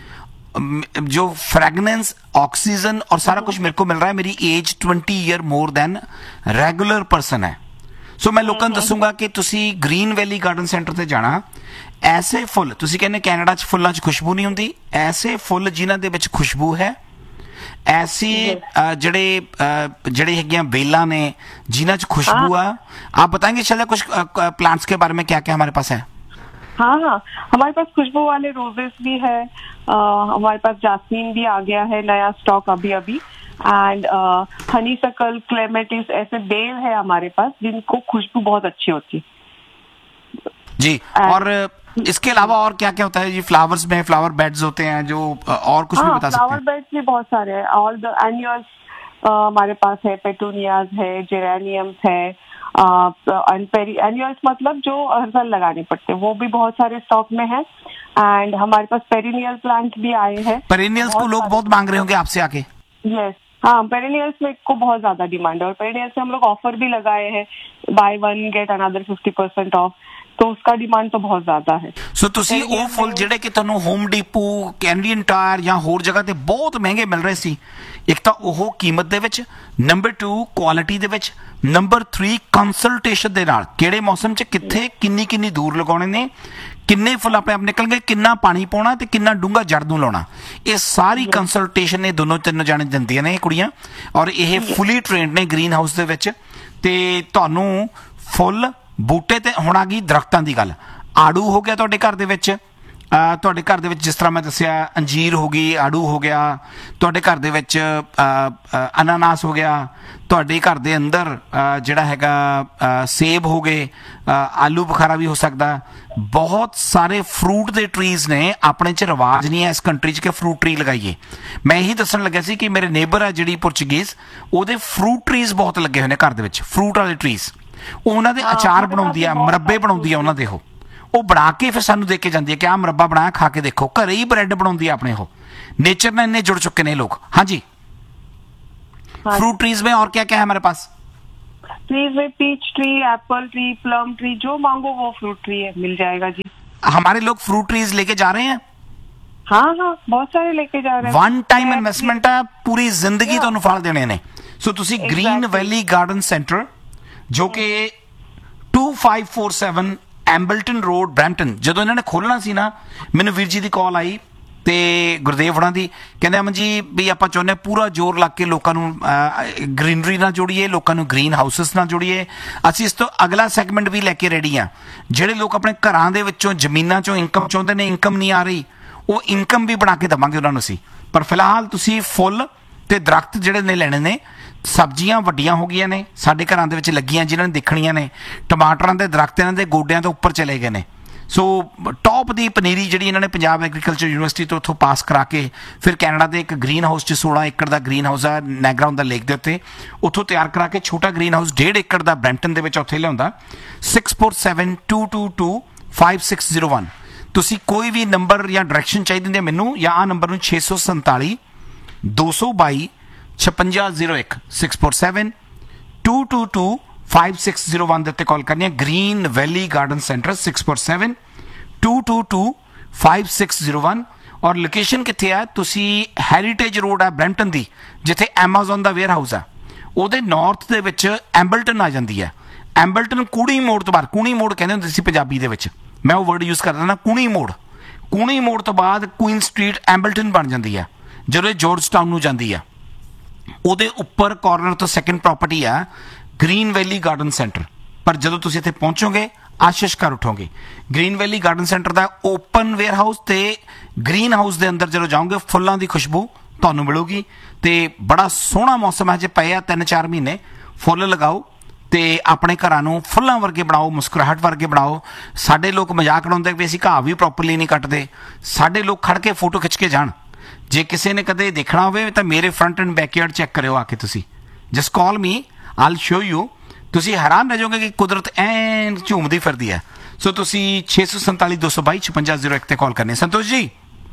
जो फ्रेगनेंस, ऑक्सीजन और सारा कुछ मेरे को मिल रहा है, मेरी as twenty year more than regular person है। सो so, मैं लोगों ਨੂੰ ਦੱਸੂਗਾ ਕਿ ਤੁਸੀਂ ग्रीन वैली गार्डन सेंटर ਤੇ ਜਾਣਾ। ਐਸੇ ਫੁੱਲ, ਤੁਸੀਂ ਕਹਿੰਦੇ ਕੈਨੇਡਾ 'ਚ ਫੁੱਲਾਂ 'ਚ ਖੁਸ਼ਬੂ ਨਹੀਂ ਹੁੰਦੀ, ਐਸੇ ਫੁੱਲ ਜਿਨ੍ਹਾਂ ਦੇ ਵਿੱਚ ਖੁਸ਼ਬੂ ਹੈ, ऐसे जड़े जड़े है बेला ने जिन्हें खुशबू है। आप बताएंगे चलिए कुछ प्लांट्स के बारे में, क्या क्या हमारे पास है? हाँ हाँ, हमारे पास खुशबू वाले रोजेस भी है, आ, हमारे पास जास्मीन भी आ गया है नया स्टॉक अभी अभी, एंड हनी सकल, क्लेमेटिस, ऐसे बेल है हमारे पास जिनको खुशबू बहुत अच्छी होती है जी। और इसके अलावा और क्या क्या होता है जी? फ्लावर्स में फ्लावर बेड्स होते हैं जो, और कुछ भी बता सकते हैं? फ्लावर बेड्स भी बहुत सारे हैं। ऑल द एनुअल्स हमारे पास है, पेटूनियाज है, जेरेनियम्स है, एनुअल्स मतलब जो हर साल लगाने पड़ते हैं, वो भी बहुत सारे स्टॉक में है। एंड हमारे पास पेरिनियल प्लांट भी आए हैं। पेरिनियल्स को लोग बहुत मांग रहे होंगे आपसे आके। यस, हाँ, पेरिनियल्स में को बहुत ज्यादा डिमांड है, और पेरिनियल्स से हम लोग ऑफर भी लगाए हैं, by one get another fifty percent of, तो उसका डिमांड तो बहुत ज्यादा है। ਸੋ ਤੁਸੀਂ ਉਹ ਫੁੱਲ ਜਿਹੜੇ ਕਿ ਤੁਹਾਨੂੰ ਹੋਮ ਡੀਪੋ, ਕੈਨੇਡੀਅਨ ਟਾਇਰ ਜਾਂ ਹੋਰ ਜਗ੍ਹਾ ਤੇ ਬਹੁਤ ਮਹਿੰਗੇ ਮਿਲ ਰਹੇ ਸੀ, ਇੱਕ ਤਾਂ ਉਹ ਕੀਮਤ ਦੇ ਵਿੱਚ, ਨੰਬਰ ਟੂ ਕੁਆਲਿਟੀ ਦੇ ਵਿੱਚ, ਨੰਬਰ ਥ੍ਰੀ ਕੰਸਲਟੇਸ਼ਨ ਦੇ ਨਾਲ, ਕਿਹੜੇ ਮੌਸਮ 'ਚ ਕਿੱਥੇ ਕਿੰਨੀ ਕਿੰਨੀ ਦੂਰ ਲਗਾਉਣੇ ਨੇ, ਕਿੰਨੇ ਫੁੱਲ ਆਪਣੇ ਆਪ ਨਿਕਲਣਗੇ, ਕਿੰਨਾ ਪਾਣੀ ਪਾਉਣਾ ਤੇ ਕਿੰਨਾ ਡੂੰਘਾ ਜੜ ਨੂੰ ਲਾਉਣਾ, ਇਹ ਸਾਰੀ ਕੰਸਲਟੇਸ਼ਨ ਨੇ ਦੋਨੋਂ ਤਿੰਨ ਜਾਣੇ ਦਿੰਦੀਆਂ ਨੇ ਇਹ ਕੁੜੀਆਂ, ਔਰ ਇਹ ਫੁੱਲੀ ਟ੍ਰੇਨਡ ਨੇ ਗ੍ਰੀਨ ਹਾਊਸ ਦੇ ਵਿੱਚ। ਤੇ ਤੁਹਾਨੂੰ ਫੁੱਲ ਬੂਟੇ ਤੇ ਹੁਣ ਆ ਗਈ ਦਰਖਤਾਂ ਦੀ ਗੱਲ। ਆੜੂ ਹੋ ਗਿਆ ਤੁਹਾਡੇ ਘਰ ਦੇ ਵਿੱਚ, ਤੁਹਾਡੇ ਘਰ ਦੇ ਵਿੱਚ ਜਿਸ ਤਰ੍ਹਾਂ ਮੈਂ ਦੱਸਿਆ ਅੰਜੀਰ ਹੋ ਗਈ, ਆੜੂ ਹੋ ਗਿਆ, ਤੁਹਾਡੇ ਘਰ ਦੇ ਵਿੱਚ ਅਨਾਨਾਸ ਹੋ ਗਿਆ, ਤੁਹਾਡੇ ਘਰ ਦੇ ਅੰਦਰ ਜਿਹੜਾ ਹੈਗਾ ਸੇਬ ਹੋ ਗਏ, ਆਲੂ ਬੁਖਾਰਾ ਵੀ ਹੋ ਸਕਦਾ। ਬਹੁਤ ਸਾਰੇ ਫਰੂਟ ਦੇ ਟਰੀਜ਼ ਨੇ। ਆਪਣੇ 'ਚ ਰਿਵਾਜ ਨਹੀਂ ਹੈ ਇਸ ਕੰਟਰੀ 'ਚ ਕਿ ਫਰੂਟ ਟਰੀ ਲਗਾਈਏ। ਮੈਂ ਇਹੀ ਦੱਸਣ ਲੱਗਿਆ ਸੀ ਕਿ ਮੇਰੇ ਨੇਬਰ ਹੈ ਜਿਹੜੀ ਪੁਰਤਗੀਜ਼, ਉਹਦੇ ਫਰੂਟ ਟਰੀਜ਼ ਬਹੁਤ ਲੱਗੇ ਹੋਏ ਨੇ ਘਰ ਦੇ ਵਿੱਚ, ਫਰੂਟ ਵਾਲੇ ਟਰੀਜ਼। ਉਹਨਾਂ ਦੇ ਅਚਾਰ ਬਣਾਉਂਦੀ ਆ, ਮੁਰੱਬੇ ਬਣਾਉਂਦੀ ਆ ਉਹਨਾਂ ਦੇ, ਉਹ ਉਹ ਬਣਾ ਕੇ ਫਿਰ ਸਾਨੂੰ ਦੇ ਕੇ ਜਾਂਦੀ ਹੈ ਕਿ ਆਹ ਮੁਰੱਬਾ ਬਣਾਇਆ, ਖਾ ਕੇ ਦੇਖੋ। ਘਰੇ ਹੀ ਬ੍ਰੈਡ ਬਣਾਉਂਦੀ ਆ ਆਪਣੇ। ਉਹ नेचर में इतने जुड़ चुके हैं लोग। हाँ जी, फ्रूट ट्रीज में और क्या क्या है हमारे पास? ट्रीज में peach tree, Apple tree, plum tree, जो मांगो वो फ्रूट ट्री है, मिल जाएगा जी। हमारे लोग फ्रूट ट्रीज लेके जा रहे हैं। हाँ हाँ, बहुत सारे लेके जा रहे हैं। वन टाइम इन्वेस्टमेंट है, पूरी जिंदगी ਤੁਹਾਨੂੰ ਫਲ ਦੇਣੇ ਨੇ। ਸੋ ਤੁਸੀਂ ਗ੍ਰੀਨ ਵੈਲੀ ਗਾਰਡਨ ਸੈਂਟਰ ਜੋ ਕਿ to five four seven ਐਂਬਲਟਨ road Brampton, ਜਦੋਂ ਇਹਨਾਂ ਨੇ ਖੋਲਣਾ ਸੀ ਨਾ, ਮੈਨੂੰ ਵੀਰ ਜੀ ਦੀ ਕਾਲ ਆਈ ਤੇ ਗੁਰਦੇਵ ਹੋਣਾ ਦੀ, ਕਹਿੰਦੇ ਅਮਨ ਜੀ ਵੀ ਆਪਾਂ ਚਾਹੁੰਦੇ ਪੂਰਾ ਜ਼ੋਰ ਲਾ ਕੇ ਲੋਕਾਂ ਨੂੰ ਗ੍ਰੀਨਰੀ ਨਾਲ ਜੋੜੀਏ, ਲੋਕਾਂ ਨੂੰ ਗ੍ਰੀਨ ਹਾਊਸਸ ਨਾਲ ਜੋੜੀਏ। ਅਸੀਂ ਇਸ ਤੋਂ ਅਗਲਾ ਸੈਗਮੈਂਟ ਵੀ ਲੈ ਕੇ ਰੈਡੀ ਆ। ਜਿਹੜੇ ਲੋਕ ਆਪਣੇ ਘਰਾਂ ਦੇ ਵਿੱਚੋਂ ਜ਼ਮੀਨਾਂ ਚੋਂ ਇਨਕਮ ਚਾਹੁੰਦੇ ਨੇ, ਇਨਕਮ ਨਹੀਂ ਆ ਰਹੀ, ਉਹ ਇਨਕਮ ਵੀ ਬਣਾ ਕੇ ਦੇਵਾਂਗੇ ਉਹਨਾਂ ਨੂੰ ਅਸੀਂ। ਪਰ ਫਿਲਹਾਲ ਤੁਸੀਂ ਫੁੱਲ ਤੇ ਦਰਖਤ ਜਿਹੜੇ ਨੇ ਲੈਣੇ ਨੇ। ਸਬਜ਼ੀਆਂ ਵੱਡੀਆਂ ਹੋ ਗਈਆਂ ਨੇ ਸਾਡੇ ਘਰਾਂ ਦੇ ਵਿੱਚ ਲੱਗੀਆਂ, ਜਿਨ੍ਹਾਂ ਨੇ ਦੇਖਣੀਆਂ ਨੇ। ਟਮਾਟਰਾਂ ਦੇ ਦਰਖਤ ਇਹਨਾਂ ਦੇ ਗੋਡਿਆਂ ਤੋਂ ਉੱਪਰ ਚਲੇ ਗਏ ਨੇ। ਸੋ ਟੌਪ ਦੀ ਪਨੀਰੀ ਜਿਹੜੀ ਇਹਨਾਂ ਨੇ ਪੰਜਾਬ ਐਗਰੀਕਲਚਰ ਯੂਨੀਵਰਸਿਟੀ ਤੋਂ ਉੱਥੋਂ ਪਾਸ ਕਰਾ ਕੇ ਫਿਰ ਕੈਨੇਡਾ ਦੇ ਇੱਕ ਗ੍ਰੀਨ ਹਾਊਸ 'ਚ ਸੋਲਾਂ ਏਕੜ ਦਾ ਗ੍ਰੀਨ ਹਾਊਸ ਆ ਨੈਗਰਾ ਔਨ ਦਾ ਲੇਕ ਦੇ ਉੱਤੇ, ਉੱਥੋਂ ਤਿਆਰ ਕਰਾ ਕੇ ਛੋਟਾ ਗ੍ਰੀਨ ਹਾਊਸ ਡੇਢ ਏਕੜ ਦਾ ਬ੍ਰੈਂਪਟਨ ਦੇ ਵਿੱਚ ਉੱਥੇ ਲਿਆਉਂਦਾ। Six four seven to to to five six zero one. ਤੁਸੀਂ ਕੋਈ ਵੀ ਨੰਬਰ ਜਾਂ ਡਾਇਰੈਕਸ਼ਨ ਚਾਹੀਦੀ ਹੁੰਦੀ ਹੈ ਮੈਨੂੰ, ਜਾਂ ਆਹ ਨੰਬਰ ਨੂੰ ਛੇ ਸੌ ਸੰਤਾਲੀ ਦੋ ਸੌ ਬਾਈ ਛਪੰਜਾ ਜ਼ੀਰੋ ਇੱਕ six four seven to to to five six zero one ਦੇ ਉੱਤੇ ਕਾਲ ਕਰਨੀ ਹੈ। Green valley garden centre six four seven to to to five six zero one. ਔਰ ਲੋਕੇਸ਼ਨ ਕਿੱਥੇ ਹੈ? ਤੁਸੀਂ ਹੈਰੀਟੇਜ ਰੋਡ ਹੈ ਬ੍ਰੈਂਪਟਨ ਦੀ, ਜਿੱਥੇ ਐਮਾਜ਼ੋਨ ਦਾ ਵੇਅਰ ਹਾਊਸ ਹੈ, ਉਹਦੇ ਨਾਰਥ ਦੇ ਵਿੱਚ ਐਂਬਲਟਨ ਆ ਜਾਂਦੀ ਹੈ। ਐਂਬਲਟਨ ਕੂਣੀ ਮੋੜ ਤੋਂ ਬਾਅਦ, ਕੂਣੀ ਮੋੜ ਕਹਿੰਦੇ ਹੁੰਦੇ ਸੀ ਪੰਜਾਬੀ ਦੇ ਵਿੱਚ, ਮੈਂ ਉਹ ਵਰਡ ਯੂਜ਼ ਕਰਦਾ ਨਾ, ਕੂਣੀ ਮੋੜ। ਕੂਣੀ ਮੋੜ ਤੋਂ ਬਾਅਦ ਕੁਈਨ ਸਟਰੀਟ ਐਂਬਲਟਨ ਬਣ ਜਾਂਦੀ ਹੈ, ਜਦੋਂ ਇਹ ਜਾਰਜ ਟਾਊਨ ਨੂੰ ਜਾਂਦੀ ਆ। ਉਹਦੇ ਉੱਪਰ ਕਾਰਨਰ ਤੋਂ ਸੈਕਿੰਡ ਪ੍ਰਾਪਰਟੀ ਆ ਗ੍ਰੀਨ ਵੈਲੀ ਗਾਰਡਨ ਸੈਂਟਰ। ਪਰ ਜਦੋਂ ਤੁਸੀਂ ਇੱਥੇ ਪਹੁੰਚੋਗੇ ਆਸ਼ੀਸ਼ ਕਰ ਉਠੋਗੇ। ਗ੍ਰੀਨ ਵੈਲੀ ਗਾਰਡਨ ਸੈਂਟਰ ਦਾ ਓਪਨ ਵੇਅਰ ਹਾਊਸ ਤੇ ਗ੍ਰੀਨ ਹਾਊਸ ਦੇ ਅੰਦਰ ਜਦੋਂ ਜਾਓਗੇ ਫੁੱਲਾਂ ਦੀ ਖੁਸ਼ਬੂ ਤੁਹਾਨੂੰ ਮਿਲੂਗੀ। ਤੇ ਬੜਾ ਸੋਹਣਾ ਮੌਸਮ ਹੈ, ਜੇ ਪਏ ਆ ਤਿੰਨ ਚਾਰ ਮਹੀਨੇ। ਫੁੱਲ ਲਗਾਓ ਤੇ ਆਪਣੇ ਘਰਾਂ ਨੂੰ ਫੁੱਲਾਂ ਵਰਗੇ ਬਣਾਓ, ਮੁਸਕਰਾਹਟ ਵਰਗੇ ਬਣਾਓ। ਸਾਡੇ ਲੋਕ ਮਜ਼ਾਕ ਉਡਾਉਂਦੇ ਵੀ ਅਸੀਂ ਘਾਹ ਵੀ ਪ੍ਰੋਪਰਲੀ ਨਹੀਂ ਕੱਟਦੇ। ਸਾਡੇ ਲੋਕ ਖੜ ਕੇ ਫੋਟੋ ਖਿੱਚ ਕੇ ਜਾਣ। ਜੇ ਕਿਸੇ ਨੇ ਕਦੇ ਦੇਖਣਾ ਹੋਵੇ ਤਾਂ ਮੇਰੇ ਫਰੰਟ ਐਂਡ ਬੈਕਯਾਰਡ ਚੈੱਕ ਕਰਿਓ ਆ ਕੇ ਤੁਸੀਂ। Just call me, all show you. ਤੁਸੀਂ ਹੈਰਾਨ ਰਹਿ ਜਾਓਗੇ ਕਿ ਕੁਦਰਤ ਐਨ ਝੂਮਦੀ ਫਿਰਦੀ ਹੈ। ਸੋ ਤੁਸੀਂ ਛੇ ਸੌ ਸੰਤਾਲੀ ਦੋ ਸੌ ਬਾਈ ਛਪੰਜਾ ਜ਼ੀਰੋ ਇੱਕ ਤੇ ਕਾਲ ਕਰਨੀ। ਸੰਤੋष जी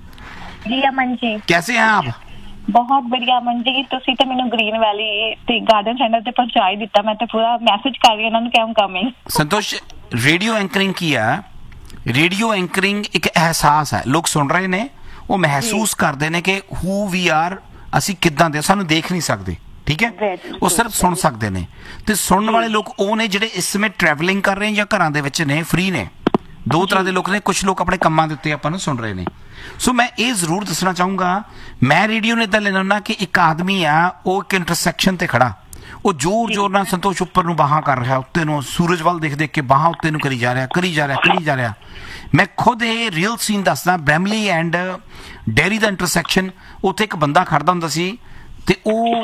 जी अमन जी कैसे हैं आप? बहुत बढ़िया अमन जी। ਤੁਸੀਂ ਤੇ ਮੈਨੂੰ ਗ੍ਰੀਨ ਵੈਲੀ ਤੇ ਗਾਰਡਨ ਸੈਂਟਰ ਤੇ ਪਹੁੰਚਾ ਹੀ ਦਿੱਤਾ। ਮੈਂ ਤੇ ਪੂਰਾ ਮੈਸੇਜ ਕਰ ਰਹੀ ਉਹਨਾਂ ਨੂੰ ਕਿ ਆਮ ਕਮਿੰਗ। संतोष, रेडियो एंकरिंग की है। रेडियो एंकरिंग एक एहसास है, लोग सुन रहे ने, ਉਹ ਮਹਿਸੂਸ ਕਰਦੇ ਨੇ ਕਿ ਹੂ ਵੀ ਆਰ, ਅਸੀਂ ਕਿੱਦਾਂ ਦੇ, ਸਾਨੂੰ ਦੇਖ ਨਹੀਂ ਸਕਦੇ, ਠੀਕ ਹੈ, ਉਹ ਸਿਰਫ ਸੁਣ ਸਕਦੇ ਨੇ। ਤੇ ਸੁਣਨ ਵਾਲੇ ਲੋਕ ਉਹ ਨੇ ਜਿਹੜੇ ਇਸ ਸਮੇਂ ਟਰੈਵਲਿੰਗ ਕਰ ਰਹੇ ਜਾਂ ਘਰਾਂ ਦੇ ਵਿੱਚ ਨੇ, ਫ੍ਰੀ ਨੇ। ਦੋ ਤਰ੍ਹਾਂ ਦੇ ਲੋਕ ਨੇ। ਕੁਝ ਲੋਕ ਆਪਣੇ ਕੰਮਾਂ ਦੇ ਉੱਤੇ ਆਪਾਂ ਨੂੰ ਸੁਣ ਰਹੇ ਨੇ। ਸੋ ਮੈਂ ਇਹ ਜ਼ਰੂਰ ਦੱਸਣਾ ਚਾਹੂੰਗਾ, ਮੈਂ ਰੇਡੀਓ ਨੂੰ ਇੱਦਾਂ ਲੈਣਾ ਹੁੰਦਾ ਕਿ ਇੱਕ ਆਦਮੀ ਆ, ਉਹ ਇੱਕ ਇੰਟਰਸੈਕਸ਼ਨ ਤੇ ਖੜਾ, ਉਹ ਜ਼ੋਰ ਜ਼ੋਰ ਨਾਲ ਸੰਤੋਸ਼ ਉੱਪਰ ਨੂੰ ਬਾਹਾਂ ਕਰ ਰਿਹਾ, ਉੱਤੇ ਨੂੰ ਸੂਰਜ ਵੱਲ ਦੇਖ ਦੇਖ ਕੇ ਬਾਹਾਂ ਉੱਤੇ ਨੂੰ ਕਰੀ ਜਾ ਰਿਹਾ ਕਰੀ ਜਾ ਰਿਹਾ ਕਰੀ ਜਾ ਰਿਹਾ। ਮੈਂ ਖੁਦ ਇਹ ਰੀਅਲ ਸੀਨ ਦੱਸਦਾ। Bramley and dairy the intersection, ਉੱਥੇ ਇੱਕ ਬੰਦਾ ਖੜਦਾ ਹੁੰਦਾ ਸੀ ਤੇ ਉਹ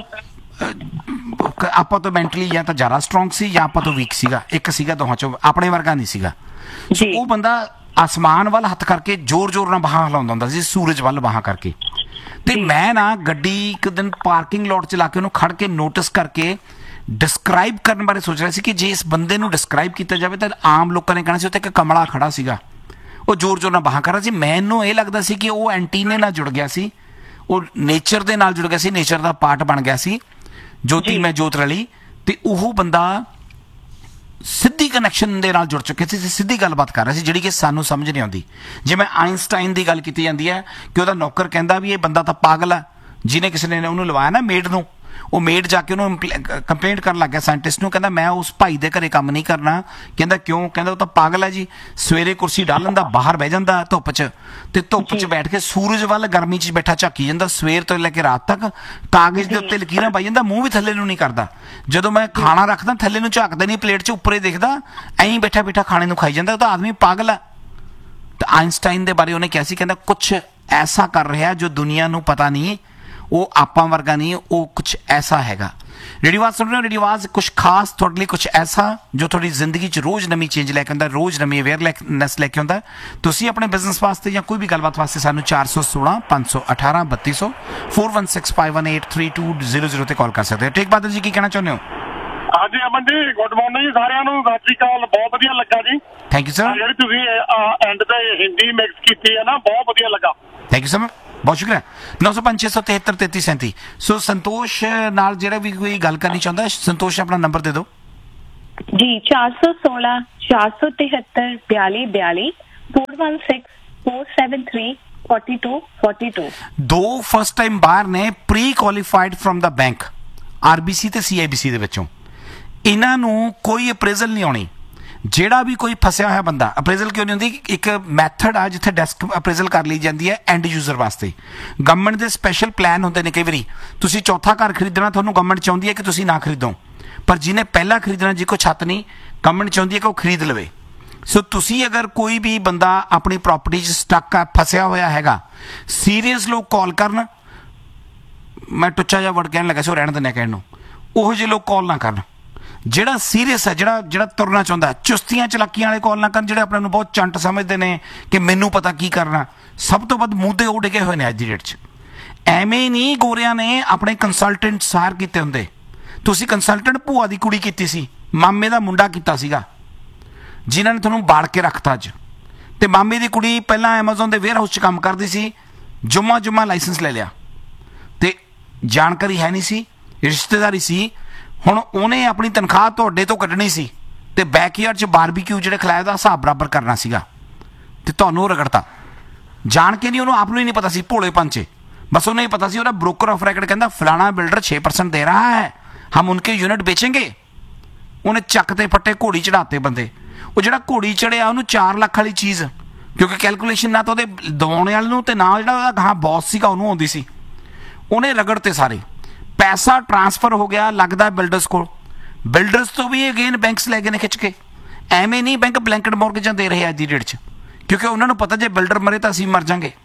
ਆਪਾਂ ਤੋਂ ਮੈਂਟਲੀ ਜਾਂ ਤਾਂ ਜ਼ਿਆਦਾ ਸਟਰੋਂਗ ਸੀ ਜਾਂ ਆਪਾਂ ਤੋਂ ਵੀਕ ਸੀਗਾ, ਇੱਕ ਸੀਗਾ ਦੋਹਾਂ ਚੋਂ, ਆਪਣੇ ਵਰਗਾ ਨਹੀਂ ਸੀਗਾ। ਉਹ ਬੰਦਾ ਆਸਮਾਨ ਵੱਲ ਹੱਥ ਕਰਕੇ ਜ਼ੋਰ ਜ਼ੋਰ ਨਾਲ ਬਾਹਾਂ ਹਿਲਾਉਂਦਾ ਹੁੰਦਾ ਸੀ, ਸੂਰਜ ਵੱਲ ਬਾਹਾਂ ਕਰਕੇ। ਤੇ ਮੈਂ ਨਾ ਗੱਡੀ ਇੱਕ ਦਿਨ ਪਾਰਕਿੰਗ ਲੋਟ 'ਚ ਲਾ ਕੇ ਉਹਨੂੰ ਖੜ ਕੇ ਨੋਟਿਸ ਕਰਕੇ ਡਿਸਕ੍ਰਾਈਬ ਕਰਨ ਬਾਰੇ ਸੋਚ ਰਿਹਾ ਸੀ ਕਿ ਜੇ ਇਸ ਬੰਦੇ ਨੂੰ ਡਿਸਕ੍ਰਾਈਬ ਕੀਤਾ ਜਾਵੇ ਤਾਂ ਆਮ ਲੋਕਾਂ ਨੇ ਕਹਿਣਾ ਸੀ ਉੱਥੇ ਇੱਕ ਕਮਲਾ ਖੜਾ ਸੀਗਾ, ਉਹ ਜ਼ੋਰ ਜ਼ੋਰ ਨਾਲ ਬਾਹਾਂ ਕਰ ਰਿਹਾ ਸੀ। ਮੈਨੂੰ ਇਹ ਲੱਗਦਾ ਸੀ ਕਿ ਉਹ ਐਂਟੀਨੇ ਨਾਲ ਜੁੜ ਗਿਆ ਸੀ, ਉਹ ਨੇਚਰ ਦੇ ਨਾਲ ਜੁੜ ਗਿਆ ਸੀ, ਨੇਚਰ ਦਾ ਪਾਰਟ ਬਣ ਗਿਆ ਸੀ। ਜੋਤੀ ਮੈਂ ਜੋਤ ਰਲੀ। ਤੇ ਉਹ ਬੰਦਾ ਸਿੱਧੀ ਕਨੈਕਸ਼ਨ ਦੇ ਨਾਲ ਜੁੜ ਚੁੱਕੇ ਸੀ, ਸਿੱਧੀ ਗੱਲਬਾਤ ਕਰ ਰਿਹਾ ਸੀ ਜਿਹੜੀ ਕਿ ਸਾਨੂੰ ਸਮਝ ਨਹੀਂ ਆਉਂਦੀ। ਜਿਵੇਂ ਆਇਨਸਟਾਈਨ ਦੀ ਗੱਲ ਕੀਤੀ ਜਾਂਦੀ ਹੈ ਕਿ ਉਹਦਾ ਨੌਕਰ ਕਹਿੰਦਾ ਵੀ ਇਹ ਬੰਦਾ ਤਾਂ ਪਾਗਲ ਹੈ, ਜਿਹਨੇ ਕਿਸੇ ਨੇ ਉਹਨੂੰ ਲਵਾਇਆ ਨਾ ਮੇਡ ਨੂੰ, ਉਹ ਮੇਡ ਜਾ ਕੇ ਉਹਨੂੰ ਕੰਪਲੇਂਟ ਕਰਨ ਲੱਗ ਗਿਆ ਸਾਇੰਟਿਸਟ ਨੂੰ, ਕਹਿੰਦਾ ਮੈਂ ਉਸ ਭਾਈ ਦੇ ਘਰੇ ਕੰਮ ਨਹੀਂ ਕਰਨਾ। ਕਹਿੰਦਾ ਕਿਉਂ? ਕਹਿੰਦਾ ਉਹ ਤਾਂ ਪਾਗਲ ਹੈ ਜੀ, ਸਵੇਰੇ ਕੁਰਸੀ ਡਾਲ ਲੈਂਦਾ, ਬਾਹਰ ਬਹਿ ਜਾਂਦਾ ਧੁੱਪ 'ਚ, ਤੇ ਧੁੱਪ 'ਚ ਬੈਠ ਕੇ ਸੂਰਜ ਵੱਲ ਗਰਮੀ 'ਚ ਬੈਠਾ ਝਾਕੀ ਜਾਂਦਾ, ਸਵੇਰ ਤੋਂ ਲੈ ਕੇ ਰਾਤ ਤੱਕ ਕਾਗਜ਼ ਦੇ ਉੱਤੇ ਲਕੀਰਾਂ ਪਾਈ ਜਾਂਦਾ, ਮੂੰਹ ਵੀ ਥੱਲੇ ਨੂੰ ਨਹੀਂ ਕਰਦਾ। ਜਦੋਂ ਮੈਂ ਖਾਣਾ ਰੱਖਦਾ ਥੱਲੇ ਨੂੰ ਝਾਕਦਾ ਨਹੀਂ, ਪਲੇਟ 'ਚ ਉੱਪਰੇ ਦੇਖਦਾ, ਐਂ ਬੈਠਾ ਬੈਠਾ ਖਾਣੇ ਨੂੰ ਖਾਈ ਜਾਂਦਾ। ਉਹ ਤਾਂ ਆਦਮੀ ਪਾਗਲ ਹੈ। ਤਾਂ ਆਇਨਸਟਾਈਨ ਦੇ ਬਾਰੇ ਉਹਨੇ ਕਿਹਾ ਸੀ, ਕਹਿੰਦਾ ਕੁਛ ਐਸਾ ਕਰ ਰਿਹਾ ਜੋ ਦੁਨੀਆ ਨੂੰ ਪਤਾ ਨਹੀਂ, ਉਹ ਆਪਾਂ ਵਰਗਾ ਨਹੀਂ, ਉਹ ਕੁਛ ਐਸਾ ਹੈਗਾ। ਰੇਡੀਓ ਆਵਾਜ਼ ਸੁਣ ਰਹੇ ਹੋ। ਰੇਡੀਓ ਆਵਾਜ਼ ਕੁਛ ਖਾਸ ਤੁਹਾਡੇ ਲਈ, ਕੁਛ ਐਸਾ ਜੋ ਤੁਹਾਡੀ ਜ਼ਿੰਦਗੀ 'ਚ ਰੋਜ਼ ਨਵੀਂ ਚੇਂਜ ਲੈ ਕੇ ਆਉਂਦਾ, ਰੋਜ਼ ਨਵੀਂ ਅਵੇਅਰਨੈਸ ਲੈ ਕੇ ਆਉਂਦਾ। ਤੁਸੀਂ ਆਪਣੇ ਬਿਜ਼ਨਸ ਵਾਸਤੇ ਜਾਂ ਕੋਈ ਵੀ ਗੱਲਬਾਤ ਵਾਸਤੇ ਸਾਨੂੰ ਚਾਰ ਸੌ ਸੋਲਾਂ ਪੰਜ ਸੌ ਅਠਾਰਾਂ ਬੱਤੀ ਸੌ four one six five one eight three two zero zero ਤੇ ਕਾਲ ਕਰ ਸਕਦੇ ਹੋ। ਟੇਕ ਬਾਦਲ ਜੀ, ਕੀ ਕਹਿਣਾ ਚਾਹੁੰਦੇ ਹੋ? ਹਾਂਜੀ ਅਮਨ ਜੀ, ਗੁੱਡ ਮਾਰਨਿੰਗ ਜੀ ਸਾਰਿਆਂ ਨੂੰ। ਸਤਿ ਸ਼੍ਰੀ ਅਕਾਲ। ਬਹੁਤ ਵਧੀਆ ਲੱਗਾ ਜੀ। Thank you sir. ਜਿਹੜੀ ਤੁਸੀਂ ਐਂਡ ਤੇ ਹਿੰਦੀ ਮਿਕਸ ਕੀਤੀ ਹੈ ਨਾ, ਬਹੁਤ ਵਧੀਆ ਲੱਗਾ। ਥੈਂਕ ਯੂ ਸਰ, ਬਹੁਤ ਸ਼ੁਕਰੀਆ। ਨੌ ਸੌ ਪੰਜ ਛੇ ਸੌ ਤਿਹੱਤਰ ਤੇਤੀ ਸੈਂਤੀ। ਸੋ ਸੰਤੋਸ਼ ਨਾਲ ਜਿਹੜਾ ਵੀ ਕੋਈ ਗੱਲ ਕਰਨੀ ਚਾਹੁੰਦਾ, ਸੰਤੋਸ਼ ਆਪਣਾ ਨੰਬਰ ਦੇ ਦਿਓ। जी चार सौ सोलह चार सौ तिहत्तर बयाली बयाली four one six four seven three forty two forty two. ਦੋ ਫਸਟ ਟਾਈਮ ਬਾਹਰ ਨੇ ਪ੍ਰੀ ਕੁਆਲੀਫਾਈਡ ਫਰਮ ਦਾ ਬੈਂਕ ਆਰਬੀਸੀ ਤੇ ਸੀਆਈਬੀਸੀ ਦੇ ਵਿੱਚੋਂ। ਇਹਨਾਂ ਨੂੰ ਕੋਈ ਅਪਰੇਜ਼ਲ ਨਹੀਂ ਆਉਣੀ। ਜਿਹੜਾ ਵੀ ਕੋਈ ਫਸਿਆ ਹੋਇਆ ਬੰਦਾ, ਅਪਰੇਜ਼ਲ ਕਿਉਂ ਨਹੀਂ ਹੁੰਦੀ? ਇੱਕ ਮੈਥਡ ਆ ਜਿੱਥੇ ਡੈਸਕ ਅਪਰੇਜ਼ਲ ਕਰ ਲਈ ਜਾਂਦੀ ਹੈ ਐਂਡ ਯੂਜ਼ਰ ਵਾਸਤੇ। ਗਵਰਨਮੈਂਟ ਦੇ ਸਪੈਸ਼ਲ ਪਲਾਨ ਹੁੰਦੇ ਨੇ। ਕਈ ਵਾਰੀ ਤੁਸੀਂ ਚੌਥਾ ਘਰ ਖਰੀਦਣਾ, ਤੁਹਾਨੂੰ ਗਵਰਨਮੈਂਟ ਚਾਹੁੰਦੀ ਹੈ ਕਿ ਤੁਸੀਂ ਨਾ ਖਰੀਦੋ, ਪਰ ਜਿਹਨੇ ਪਹਿਲਾਂ ਖਰੀਦਣਾ, ਜਿਹਦੇ ਕੋਲ ਛੱਤ ਨਹੀਂ, ਗਵਰਨਮੈਂਟ ਚਾਹੁੰਦੀ ਹੈ ਕਿ ਉਹ ਖਰੀਦ ਲਵੇ। ਸੋ ਤੁਸੀਂ ਅਗਰ ਕੋਈ ਵੀ ਬੰਦਾ ਆਪਣੀ ਪ੍ਰਾਪਰਟੀ 'ਚ ਸਟੱਕ ਆ, ਫਸਿਆ ਹੋਇਆ ਹੈਗਾ, ਸੀਰੀਅਸ ਲੋਕ ਕਾਲ ਕਰਨ। ਮੈਂ ਟੁੱਚਾ ਜਿਹਾ ਵਰਡ ਕਹਿਣ ਲੱਗਾ ਸੀ, ਉਹ ਰਹਿਣ ਦਿੰਦੇ ਕਹਿਣ ਨੂੰ। ਉਹੋ ਜਿਹੇ ਲੋਕ ਕਾਲ ਨਾ ਕਰਨ। ਜਿਹੜਾ ਸੀਰੀਅਸ ਹੈ, ਜਿਹੜਾ ਜਿਹੜਾ ਤੁਰਨਾ ਚਾਹੁੰਦਾ, ਚੁਸਤੀਆਂ ਚਲਾਕੀਆਂ ਵਾਲੇ ਕਾਲ ਨਾ ਕਰਨ। ਜਿਹੜੇ ਆਪਣੇ ਨੂੰ ਬਹੁਤ ਚੰਟ ਸਮਝਦੇ ਨੇ ਕਿ ਮੈਨੂੰ ਪਤਾ ਕੀ ਕਰਨਾ। ਸਭ ਤੋਂ ਵੱਧ ਮੁੱਦੇ ਉਹ ਡਿੱਗੇ ਹੋਏ ਨੇ ਅੱਜ ਦੀ ਡੇਟ 'ਚ। ਐਵੇਂ ਨਹੀਂ ਗੋਰਿਆਂ ਨੇ ਆਪਣੇ ਕੰਸਲਟੈਂਟ ਸਾਰ ਕੀਤੇ ਹੁੰਦੇ। ਤੁਸੀਂ ਕੰਸਲਟੈਂਟ ਭੂਆ ਦੀ ਕੁੜੀ ਕੀਤੀ ਸੀ, ਮਾਮੇ ਦਾ ਮੁੰਡਾ ਕੀਤਾ ਸੀਗਾ, ਜਿਨ੍ਹਾਂ ਨੇ ਤੁਹਾਨੂੰ ਬਾੜ ਕੇ ਰੱਖਤਾ ਅੱਜ। ਤੇ ਮਾਮੇ ਦੀ ਕੁੜੀ ਪਹਿਲਾਂ ਐਮਾਜ਼ੋਨ ਦੇ ਵੇਅਰ ਹਾਊਸ 'ਚ ਕੰਮ ਕਰਦੀ ਸੀ, ਜੁਮਾ ਜੁਮਾ ਲਾਇਸੈਂਸ ਲੈ ਲਿਆ ਤੇ ਜਾਣਕਾਰੀ ਹੈ ਨਹੀਂ ਸੀ, ਰਿਸ਼ਤੇਦਾਰੀ ਸੀ। ਹੁਣ ਉਹਨੇ ਆਪਣੀ ਤਨਖਾਹ ਤੁਹਾਡੇ ਤੋਂ ਕੱਢਣੀ ਸੀ ਤੇ ਬੈਕਯਾਰਡ 'ਚ ਬਾਰਬੀਕਿਊ ਜਿਹੜੇ ਖਿਲਾਏ ਦਾ ਹਿਸਾਬ ਬਰਾਬਰ ਕਰਨਾ ਸੀਗਾ, ਤੇ ਤੁਹਾਨੂੰ ਰਗੜਤਾ। ਜਾਣ ਕੇ ਨਹੀਂ, ਉਹਨੂੰ ਆਪ ਨੂੰ ਹੀ ਨਹੀਂ ਪਤਾ ਸੀ, ਭੋਲੇ ਪੰਚੇ। बस उन्हें पता सी, ब्रोकर ऑफ रेकर्ड कहता फलाना बिल्डर छे परसेंट दे रहा है, हम उनके यूनिट बेचेंगे। उन्हें चकते फट्टे घोड़ी चढ़ाते बंदे। वो जो घोड़ी चढ़िया उन्होंने चार लाख वाली चीज़, क्योंकि कैलकुलेशन ना तो दवाने वाले नूं ते ना जो हाँ बॉस सीगा उन्होंने आउंदी सी, उन्हें रगड़ते सारे। पैसा ट्रांसफर हो गया लगता बिल्डर्स को, बिल्डर्स तो भी अगेन बैंक्स लै गए ने खिंच के। एवें नहीं बैंक ब्लैंकेट मॉर्गेजां दे रहे अज की डेट च, क्योंकि उन्होंने पता जे बिल्डर मरे तो असीं मर जाएंगे।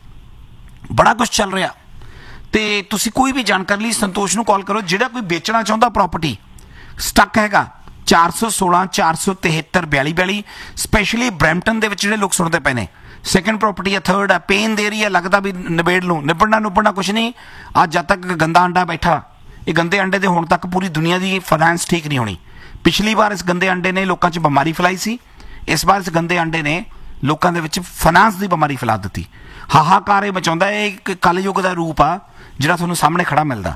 बड़ा कुछ चल रहा। तो तुसी कोई भी जानकारी लिए संतोष नूं कॉल करो। जिहड़ा कोई बेचना चाहुंदा प्रॉपर्टी स्टक हैगा चार सौ सोलह चार सौ तिहत्तर बयाली बयाली, स्पैशली ब्रैम्पटन दे विच जिहड़े लोग सुणदे पए ने। सैकेंड प्रॉपर्टी है, थर्ड है, पेन दे रही है, लगता भी निबेड़ लूँ, निबड़ना निबड़ना कुछ नहीं। आज जब तक गंदा अंडा बैठा, ये गंदे अंडे दे होण तक पूरी दुनिया की फाइनेंस ठीक नहीं होनी। पिछली बार इस गंदे अंडे ने लोगों च बीमारी फैलाई सी, इस बार इस गंदे अंडे ने लोगों के विच फाइनेंस की बीमारी फैला दी। हाहाकार ये मचाउंदा है, एक कलयुग का रूप आ जिहड़ा तुहानूं सामने खड़ा मिलदा।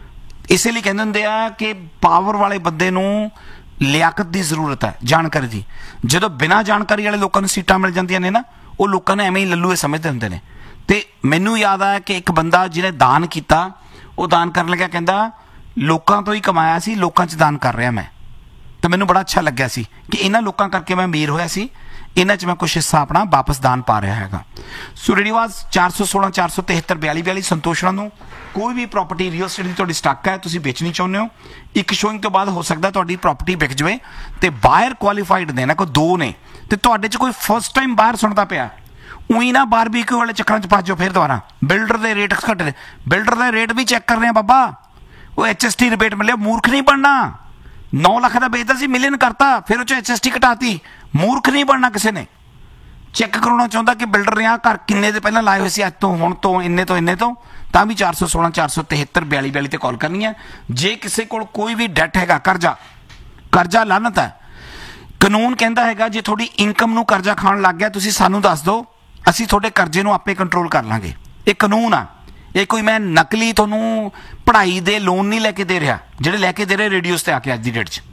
इस लई कहंदे हुंदे आ कि पावर वाले बंदे नूं लियाकत की जरूरत है, जानकारी की। जदों बिना जानकारी वाले लोगों नूं सीटां मिल जांदियां ने ना, वो लोगों ने एवें ही लल्लूए समझते हुंदे ने। ते मैनूं याद आया कि एक बंदा जिहने दान कीता, वो दान करन लग्या कहंदा लोकां तो ही कमाया सी, लोकां च दान कर रहा मैं। तो मैनूं बड़ा अच्छा लग्या सी कि इन्हां लोकां करके मैं अमीर होया सी, इन्हां च मैं कुछ हिस्सा अपना वापस दान पा रहा हैगा। सो रेडियोवाज चार सौ सोलह चार सौ तिहत्तर बयाली बयाली। संतोष नूं कोई भी प्रॉपर्टी रियल एस्टेट की तुहाडी स्टक है, तुसीं बेचनी चाहुंदे हो, एक शोइंग तो बाद हो सकता तुहाडी प्रॉपर्टी विक जाए। तो बायर क्वालीफाइड ने ना, कोई दो ने, तो तुहाडे च कोई फर्स्ट टाइम बाहर सुनता पिया, उही ना बारबीक्यू वाले चक्करां च फस जाओ। फिर दोबारा बिल्डर के रेट घट रहे, बिल्डर का रेट भी चैक कर रहे हैं बाबा। वो एच एस टी रिबेट मिले, मूर्ख नहीं बनना। नौ लाख का बेचता सी, मिलियन करता, फिर उस एच एस टी घटाती। मूर्ख नहीं बनना किसी ने। चैक कराना चाहता कि बिल्डर ने आ घर किन्ने दे पहलां लाए हुए सी, अज तो हुण तो इन्ने तो इन्ने तो, तां भी चार सौ सोलह चार सौ तिहत्तर बयाली बयाली ते कॉल करनी है। जे किसी कोल कोई भी डेट हैगा, कर्जा कर्जा लानत है, कानून कहता हैगा जे थोड़ी इनकम नूं कर्जा खाण लग गया, तुसीं सानूं दस दो, असीं थोड़े कर्जे नूं आपे कंट्रोल कर लांगे। ये कानून आ। ये कोई मैं नकली तुहानूं पढ़ाई दे लोन नहीं लैके दे रहा, जिहड़े लैके दे रहे रेडियोस ते आके अज दी डेट च।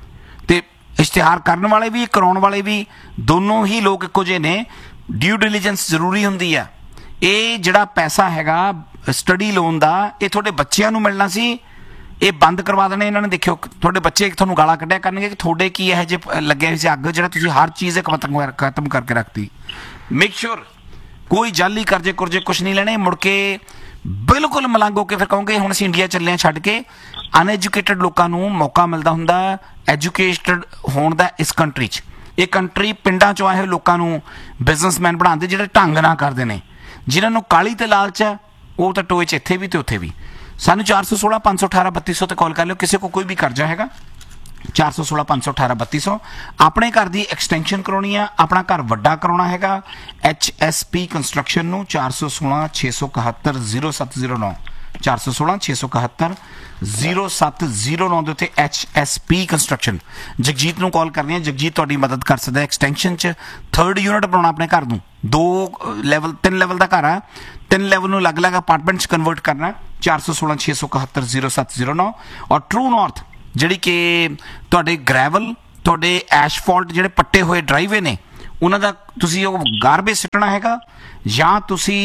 ते इश्तिहार करने वाले भी, कराने वाले भी, दोनों ही लोग इक्को जे ने। ड्यू डिलीजेंस जरूरी होंदी है। ये जिहड़ा पैसा हैगा स्टडी लोन का, ये थोड़े बच्चों नूं मिलना सी, ये बंद करवा देने इन्होंने। देखियो थोड़े बच्चे तुहानूं गालां कड्ढिया करनगे कि थोड़े की यह जे लगे सी अग, जिहड़ा तुसीं हर चीज़ खत्म खत्म करके रखती। मेक श्योर कोई जाली करजे कुरजे कुछ नहीं लेने। मुड़ के बिल्कुल मलंग हो के फिर कहोगे हुण असीं इंडिया चले छड्ड के। अनएजुकेटेड लोगों नूं मौका मिलता हुंदा एजुकेटेड होण दा इस कंट्री च। ये कंट्री पिंडां चों आए लोगों नूं बिजनेसमैन बनाते, जिहड़े ढंग नाल करदे ने, जिन्हां नूं काली ते लालच है, वो तो टोए च इत्थे भी ते उत्थे भी। सानूं चार सौ सोलह पाँच सौ अठारह बत्ती सौ ते कॉल कर लिओ। किसी को कोई भी कर्जा हैगा चार सौ सोलह पाँच सौ अठारह बत्ती सौ। अपने घर की एक्सटेंशन करवानी है, अपना घर वड्डा करवाना हैगा, एच एस पी कंस्ट्रक्शन नूं चार सौ सोलह छे सौ इकहत्तर जीरो सत्त जीरो नौ चार सौ सोलह छे सौ इकहत्तर जीरो सत्त जीरो नौ के उत्ते H S P construction. Jagjit नूं कॉल करनी है, जगजीत तुहाडी मदद कर सकदा है। एक्सटेंशन च थर्ड यूनिट बनाउणा अपने घर नूं, दो लैवल तीन लैवल का घर है, तीन लैवल नूं अलग अलग अपार्टमेंट च कन्वर्ट करना। चार सौ सोलह छे सौ इकहत्तर जीरो सत्त जीरो नौ। और ट्रू नॉर्थ जिहड़ी कि तुहाडे ग्रैवल ਤੁਹਾਡੇ ਐਸ਼ਫਾਲਟ ਜਿਹੜੇ ਪੱਟੇ ਹੋਏ ਡਰਾਈਵੇ ਨੇ ਉਹਨਾਂ ਦਾ ਤੁਸੀਂ ਉਹ ਗਾਰਬੇਜ ਸਿੱਟਣਾ ਹੈਗਾ, ਜਾਂ ਤੁਸੀਂ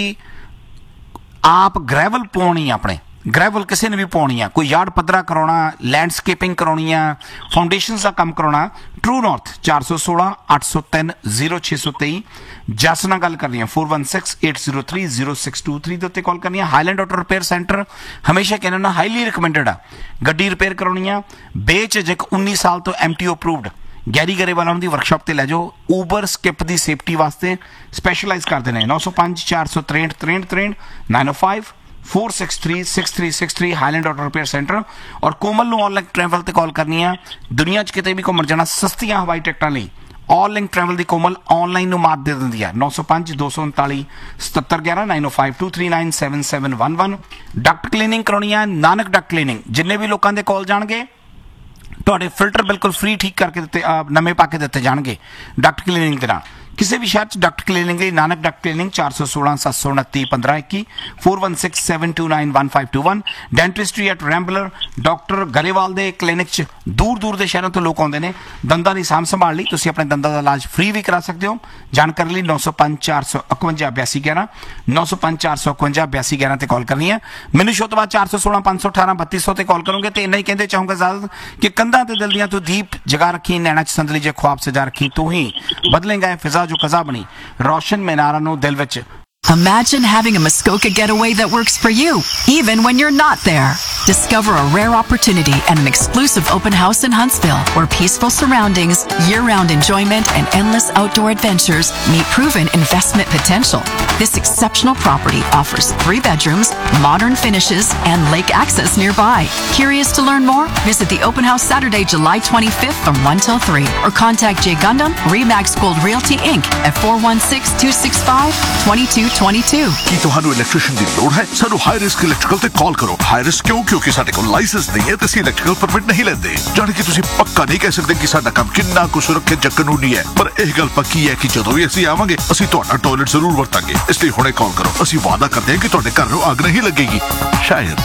ਆਪ ਗ੍ਰੈਵਲ ਪਾਉਣੀ ਆ, ਆਪਣੇ ਗ੍ਰੈਵਲ ਕਿਸੇ ਨੇ ਵੀ ਪਾਉਣੀ ਆ, ਕੋਈ ਯਾਰਡ ਪੱਧਰਾ ਕਰਾਉਣਾ, ਲੈਂਡਸਕੇਪਿੰਗ ਕਰਾਉਣੀ ਆ, ਫਾਊਂਡੇਸ਼ਨਸ ਦਾ ਕੰਮ ਕਰਾਉਣਾ, ਟਰੂ ਨਾਰਥ ਚਾਰ ਸੌ ਸੋਲਾਂ ਅੱਠ ਸੌ ਤਿੰਨ ਜ਼ੀਰੋ ਛੇ ਸੌ ਤੇਈ ਜਸ ਨਾਲ ਗੱਲ ਕਰਨੀ ਹੈ four one six eight zero three zero six two three ਦੇ ਉੱਤੇ ਕਾਲ ਕਰਨੀ ਹੈ। ਹਾਈਲੈਂਡ ਆਟੋ ਰਿਪੇਅਰ ਸੈਂਟਰ ਹਮੇਸ਼ਾ ਕਹਿੰਦਾ ਨਾ ਹਾਈਲੀ ਰਿਕਮੈਂਡਡ ਆ, ਗੱਡੀ ਰਿਪੇਅਰ ਕਰਾਉਣੀ ਆ ਬੇਝਿਜਕ ਉੱਨੀ ਸਾਲ ਤੋਂ M T O approved Garry Grewal ਉਹਨਾਂ ਦੀ ਵਰਕਸ਼ਾਪ ਤੇ ਲੈ ਜਾਓ। ਊਬਰ ਸਕਿਪ ਦੀ ਸੇਫਟੀ ਵਾਸਤੇ ਸਪੈਸ਼ਲਾਈਜ਼ ਕਰਦੇ ਨੇ। ਨੌ ਸੌ ਪੰਜ ਚਾਰ ਸੌ ਤਰੇਂਹਠ ਤਰੇਂਹਠ ਤਰੇਂਹਠ ਨਾइन ओ five four six three six three six three highland auto repair centre. और कोमल ਨੂੰ ऑनलाइन ट्रैवल ਤੇ ਕਾਲ ਕਰਨੀ ਆ। ਦੁਨੀਆ 'ਚ ਕਿਤੇ ਵੀ ਘੁੰਮਣ ਜਾਣਾ, ਸਸਤੀਆਂ ਹਵਾਈ ਟਿਕਟਾਂ ਲਈ ऑल लिंक ट्रैवल ਦੀ ਕੋਮਲ ऑनलाइन ਨੂੰ ਮਾਤ ਦੇ ਦਿੰਦੀ ਆ। नौ सौ पाँच दो सौ उनतालीस सतहत्तर ग्यारह nine O five to three nine seven seven one one. Duckett cleaning ਕਰਾਉਣੀ ਆ, ਨਾਨਕ ਡਕਟ ਕਲੀਨਿੰਗ। ਜਿੰਨੇ ਵੀ ਲੋਕਾਂ ਦੇ ਕਾਲ ਜਾਣਗੇ ਤੁਹਾਡੇ ਫਿਲਟਰ ਬਿਲਕੁਲ ਫ੍ਰੀ ਠੀਕ ਕਰਕੇ ਦਿੱਤੇ, ਨਵੇਂ ਪਾ ਕੇ ਦਿੱਤੇ ਜਾਣਗੇ ਡਕਟ ਕਲੀਨਿੰਗ ਦੇ ਨਾਲ। ਕਿਸੇ ਵੀ ਸ਼ਹਿਰ 'ਚ ਡਕਟ ਕਲੀਨਿੰਗ ਲਈ ਨਾਨਕ ਡਕਟ ਕਲੀਨਿੰਗ ਚਾਰ ਸੌ ਸੋਲਾਂ ਸੱਤ ਸੌ ਉਨੱਤੀ ਪੰਦਰਾਂ ਇੱਕੀ four one six seven to nine one five to one. ਡੈਂਟਿਸਟਰੀ at ਰੈਂਬਲਰ doctor Grewal ਦੇ ਕਲੀਨਿਕ 'ਚ ਦੂਰ ਦੂਰ ਦੇ ਸ਼ਹਿਰਾਂ ਤੋਂ ਲੋਕ ਆਉਂਦੇ ਨੇ ਦੰਦਾਂ ਦੀ ਸਾਂਭ ਸੰਭਾਲ ਲਈ। ਤੁਸੀਂ ਆਪਣੇ ਦੰਦਾਂ ਦਾ ਇਲਾਜ ਫ੍ਰੀ ਵੀ ਕਰਾ ਸਕਦੇ ਹੋ। ਜਾਣਕਾਰੀ ਲਈ ਨੌ ਸੌ ਪੰਜ ਚਾਰ ਸੌ ਇਕਵੰਜਾ ਬਿਆਸੀ ਗਿਆਰਾਂ ਨੌ ਸੌ ਪੰਜ ਚਾਰ ਸੌ ਇਕਵੰਜਾ ਬਿਆਸੀ ਗਿਆਰਾਂ ਤੇ ਕਾਲ ਕਰਨੀ ਹੈ। ਮੈਨੂੰ ਸ਼ੋ ਤੋਂ ਬਾਅਦ ਚਾਰ ਸੌ ਸੋਲਾਂ ਪੰਜ ਸੌ ਅਠਾਰਾਂ ਬੱਤੀ ਸੌ ਤੇ ਕਾਲ ਕਰੋਗੇ। ਤੇ ਇੰਨਾ ਹੀ ਕਹਿੰਦੇ ਚਾਹੂੰਗਾ ਇਜਾਜ਼ਤ ਕਿ ਕੰਧਾਂ ਤੇ ਦਿਲ ਦੀਆਂ ਤੂੰ ਦੀਪ ਜਗਾ ਰੱਖੀ, ਨੈਣਾ 'ਚ ਸੰਦਲੀ ਜੇ ख्वाब सजा रखी, तू ही बदलेगा फिजा जो कजा बनी। रोशन मीनारा नु दिल विच। Imagine having a Muskoka getaway that works for you, even when you're not there. Discover a rare opportunity at an exclusive open house in Huntsville, where peaceful surroundings, year-round enjoyment, and endless outdoor adventures meet proven investment potential. This exceptional property offers three bedrooms, modern finishes, and lake access nearby. Curious to learn more? Visit the open house Saturday, July twenty-fifth from one till three, or contact Jay Gundam, Remax Gold Realty Incorporated at four one six two six five two two twenty-two। ਕੀ ਤੁਹਾਨੂੰ electrician ਦੀ ਲੋੜ ਹੈ? ਸਾਨੂੰ high risk electrical ਤੇ ਕਾਲ ਕਰੋ। High risk ਕਿਉਂ? ਕਿਉਂਕਿ ਸਾਡੇ ਕੋਲ ਲਾਇਸੈਂਸ ਨਹੀਂ ਹੈ ਤੇ ਅਸੀਂ ਇਲੈਕਟ੍ਰੀਕਲ ਪਰਮਿਟ ਨਹੀਂ ਲੈਂਦੇ। ਜਾਣੀ ਕਿ ਤੁਸੀਂ ਪੱਕਾ ਨਹੀਂ ਕਹਿ ਸਕਦੇ ਕਿ ਸਾਡਾ ਕੰਮ ਕਿੰਨਾ ਕੁ ਸੁਰੱਖਿਅਤ ਜਾਂ ਕਾਨੂੰਨੀ ਹੈ, ਪਰ ਇਹ ਗੱਲ ਪੱਕੀ ਹੈ ਕਿ ਜਦੋਂ ਵੀ ਅਸੀਂ ਆਵਾਂਗੇ ਅਸੀਂ ਤੁਹਾਡਾ ਟਾਇਲਟ ਜ਼ਰੂਰ ਵਰਤਾਂਗੇ। ਇਸ ਲਈ ਹੁਣੇ ਕਾਲ ਕਰੋ। ਅਸੀਂ ਵਾਅਦਾ ਕਰਦੇ ਹਾਂ ਕਿ ਤੁਹਾਡੇ ਘਰ ਨੂੰ ਅੱਗ ਨਹੀਂ ਲੱਗੇਗੀ। ਸ਼ਾਇਦ।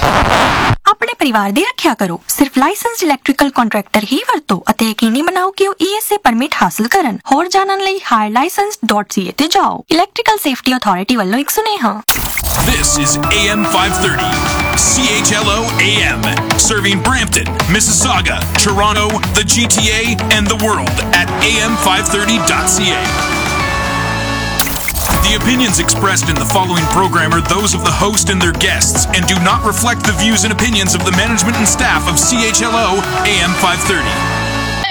ਆਪਣੇ ਪਰਿਵਾਰ ਦੀ ਰੱਖਿਆ ਕਰੋ। ਸਿਰਫ ਲਾਇਸੈਂਸਡ ਇਲੈਕਟ੍ਰੀਕਲ ਕੰਟਰੈਕਟਰ ਹੀ ਵਰਤੋ ਅਤੇ ਯਕੀਨੀ ਬਣਾਓ ਕਿ ਉਹ ਈ ਐਸ ਏ ਪਰਮਿਟ ਹਾਸਲ ਕਰਨ। ਹੋਰ ਜਾਣਨ ਲਈ ਹਾਇਰ ਲਾਇਸੈਂਸ ਡਾਟ ਸੀ ਏ ਤੇ ਜਾਓ। ਇਲੈਕਟ੍ਰੀਕਲ ਸੇਫਟੀ ਅਥਾਰਟੀ ਵੱਲੋਂ ਇੱਕ ਸੁਨੇਹਾ। This is A M five thirty, C H L O A M, serving Brampton, Mississauga, Toronto, the G T A, and the world at A M five thirty dot C A. The opinions expressed in the following program are those of the host and their guests and do not reflect the views and opinions of the management and staff of C H L O A M five thirty.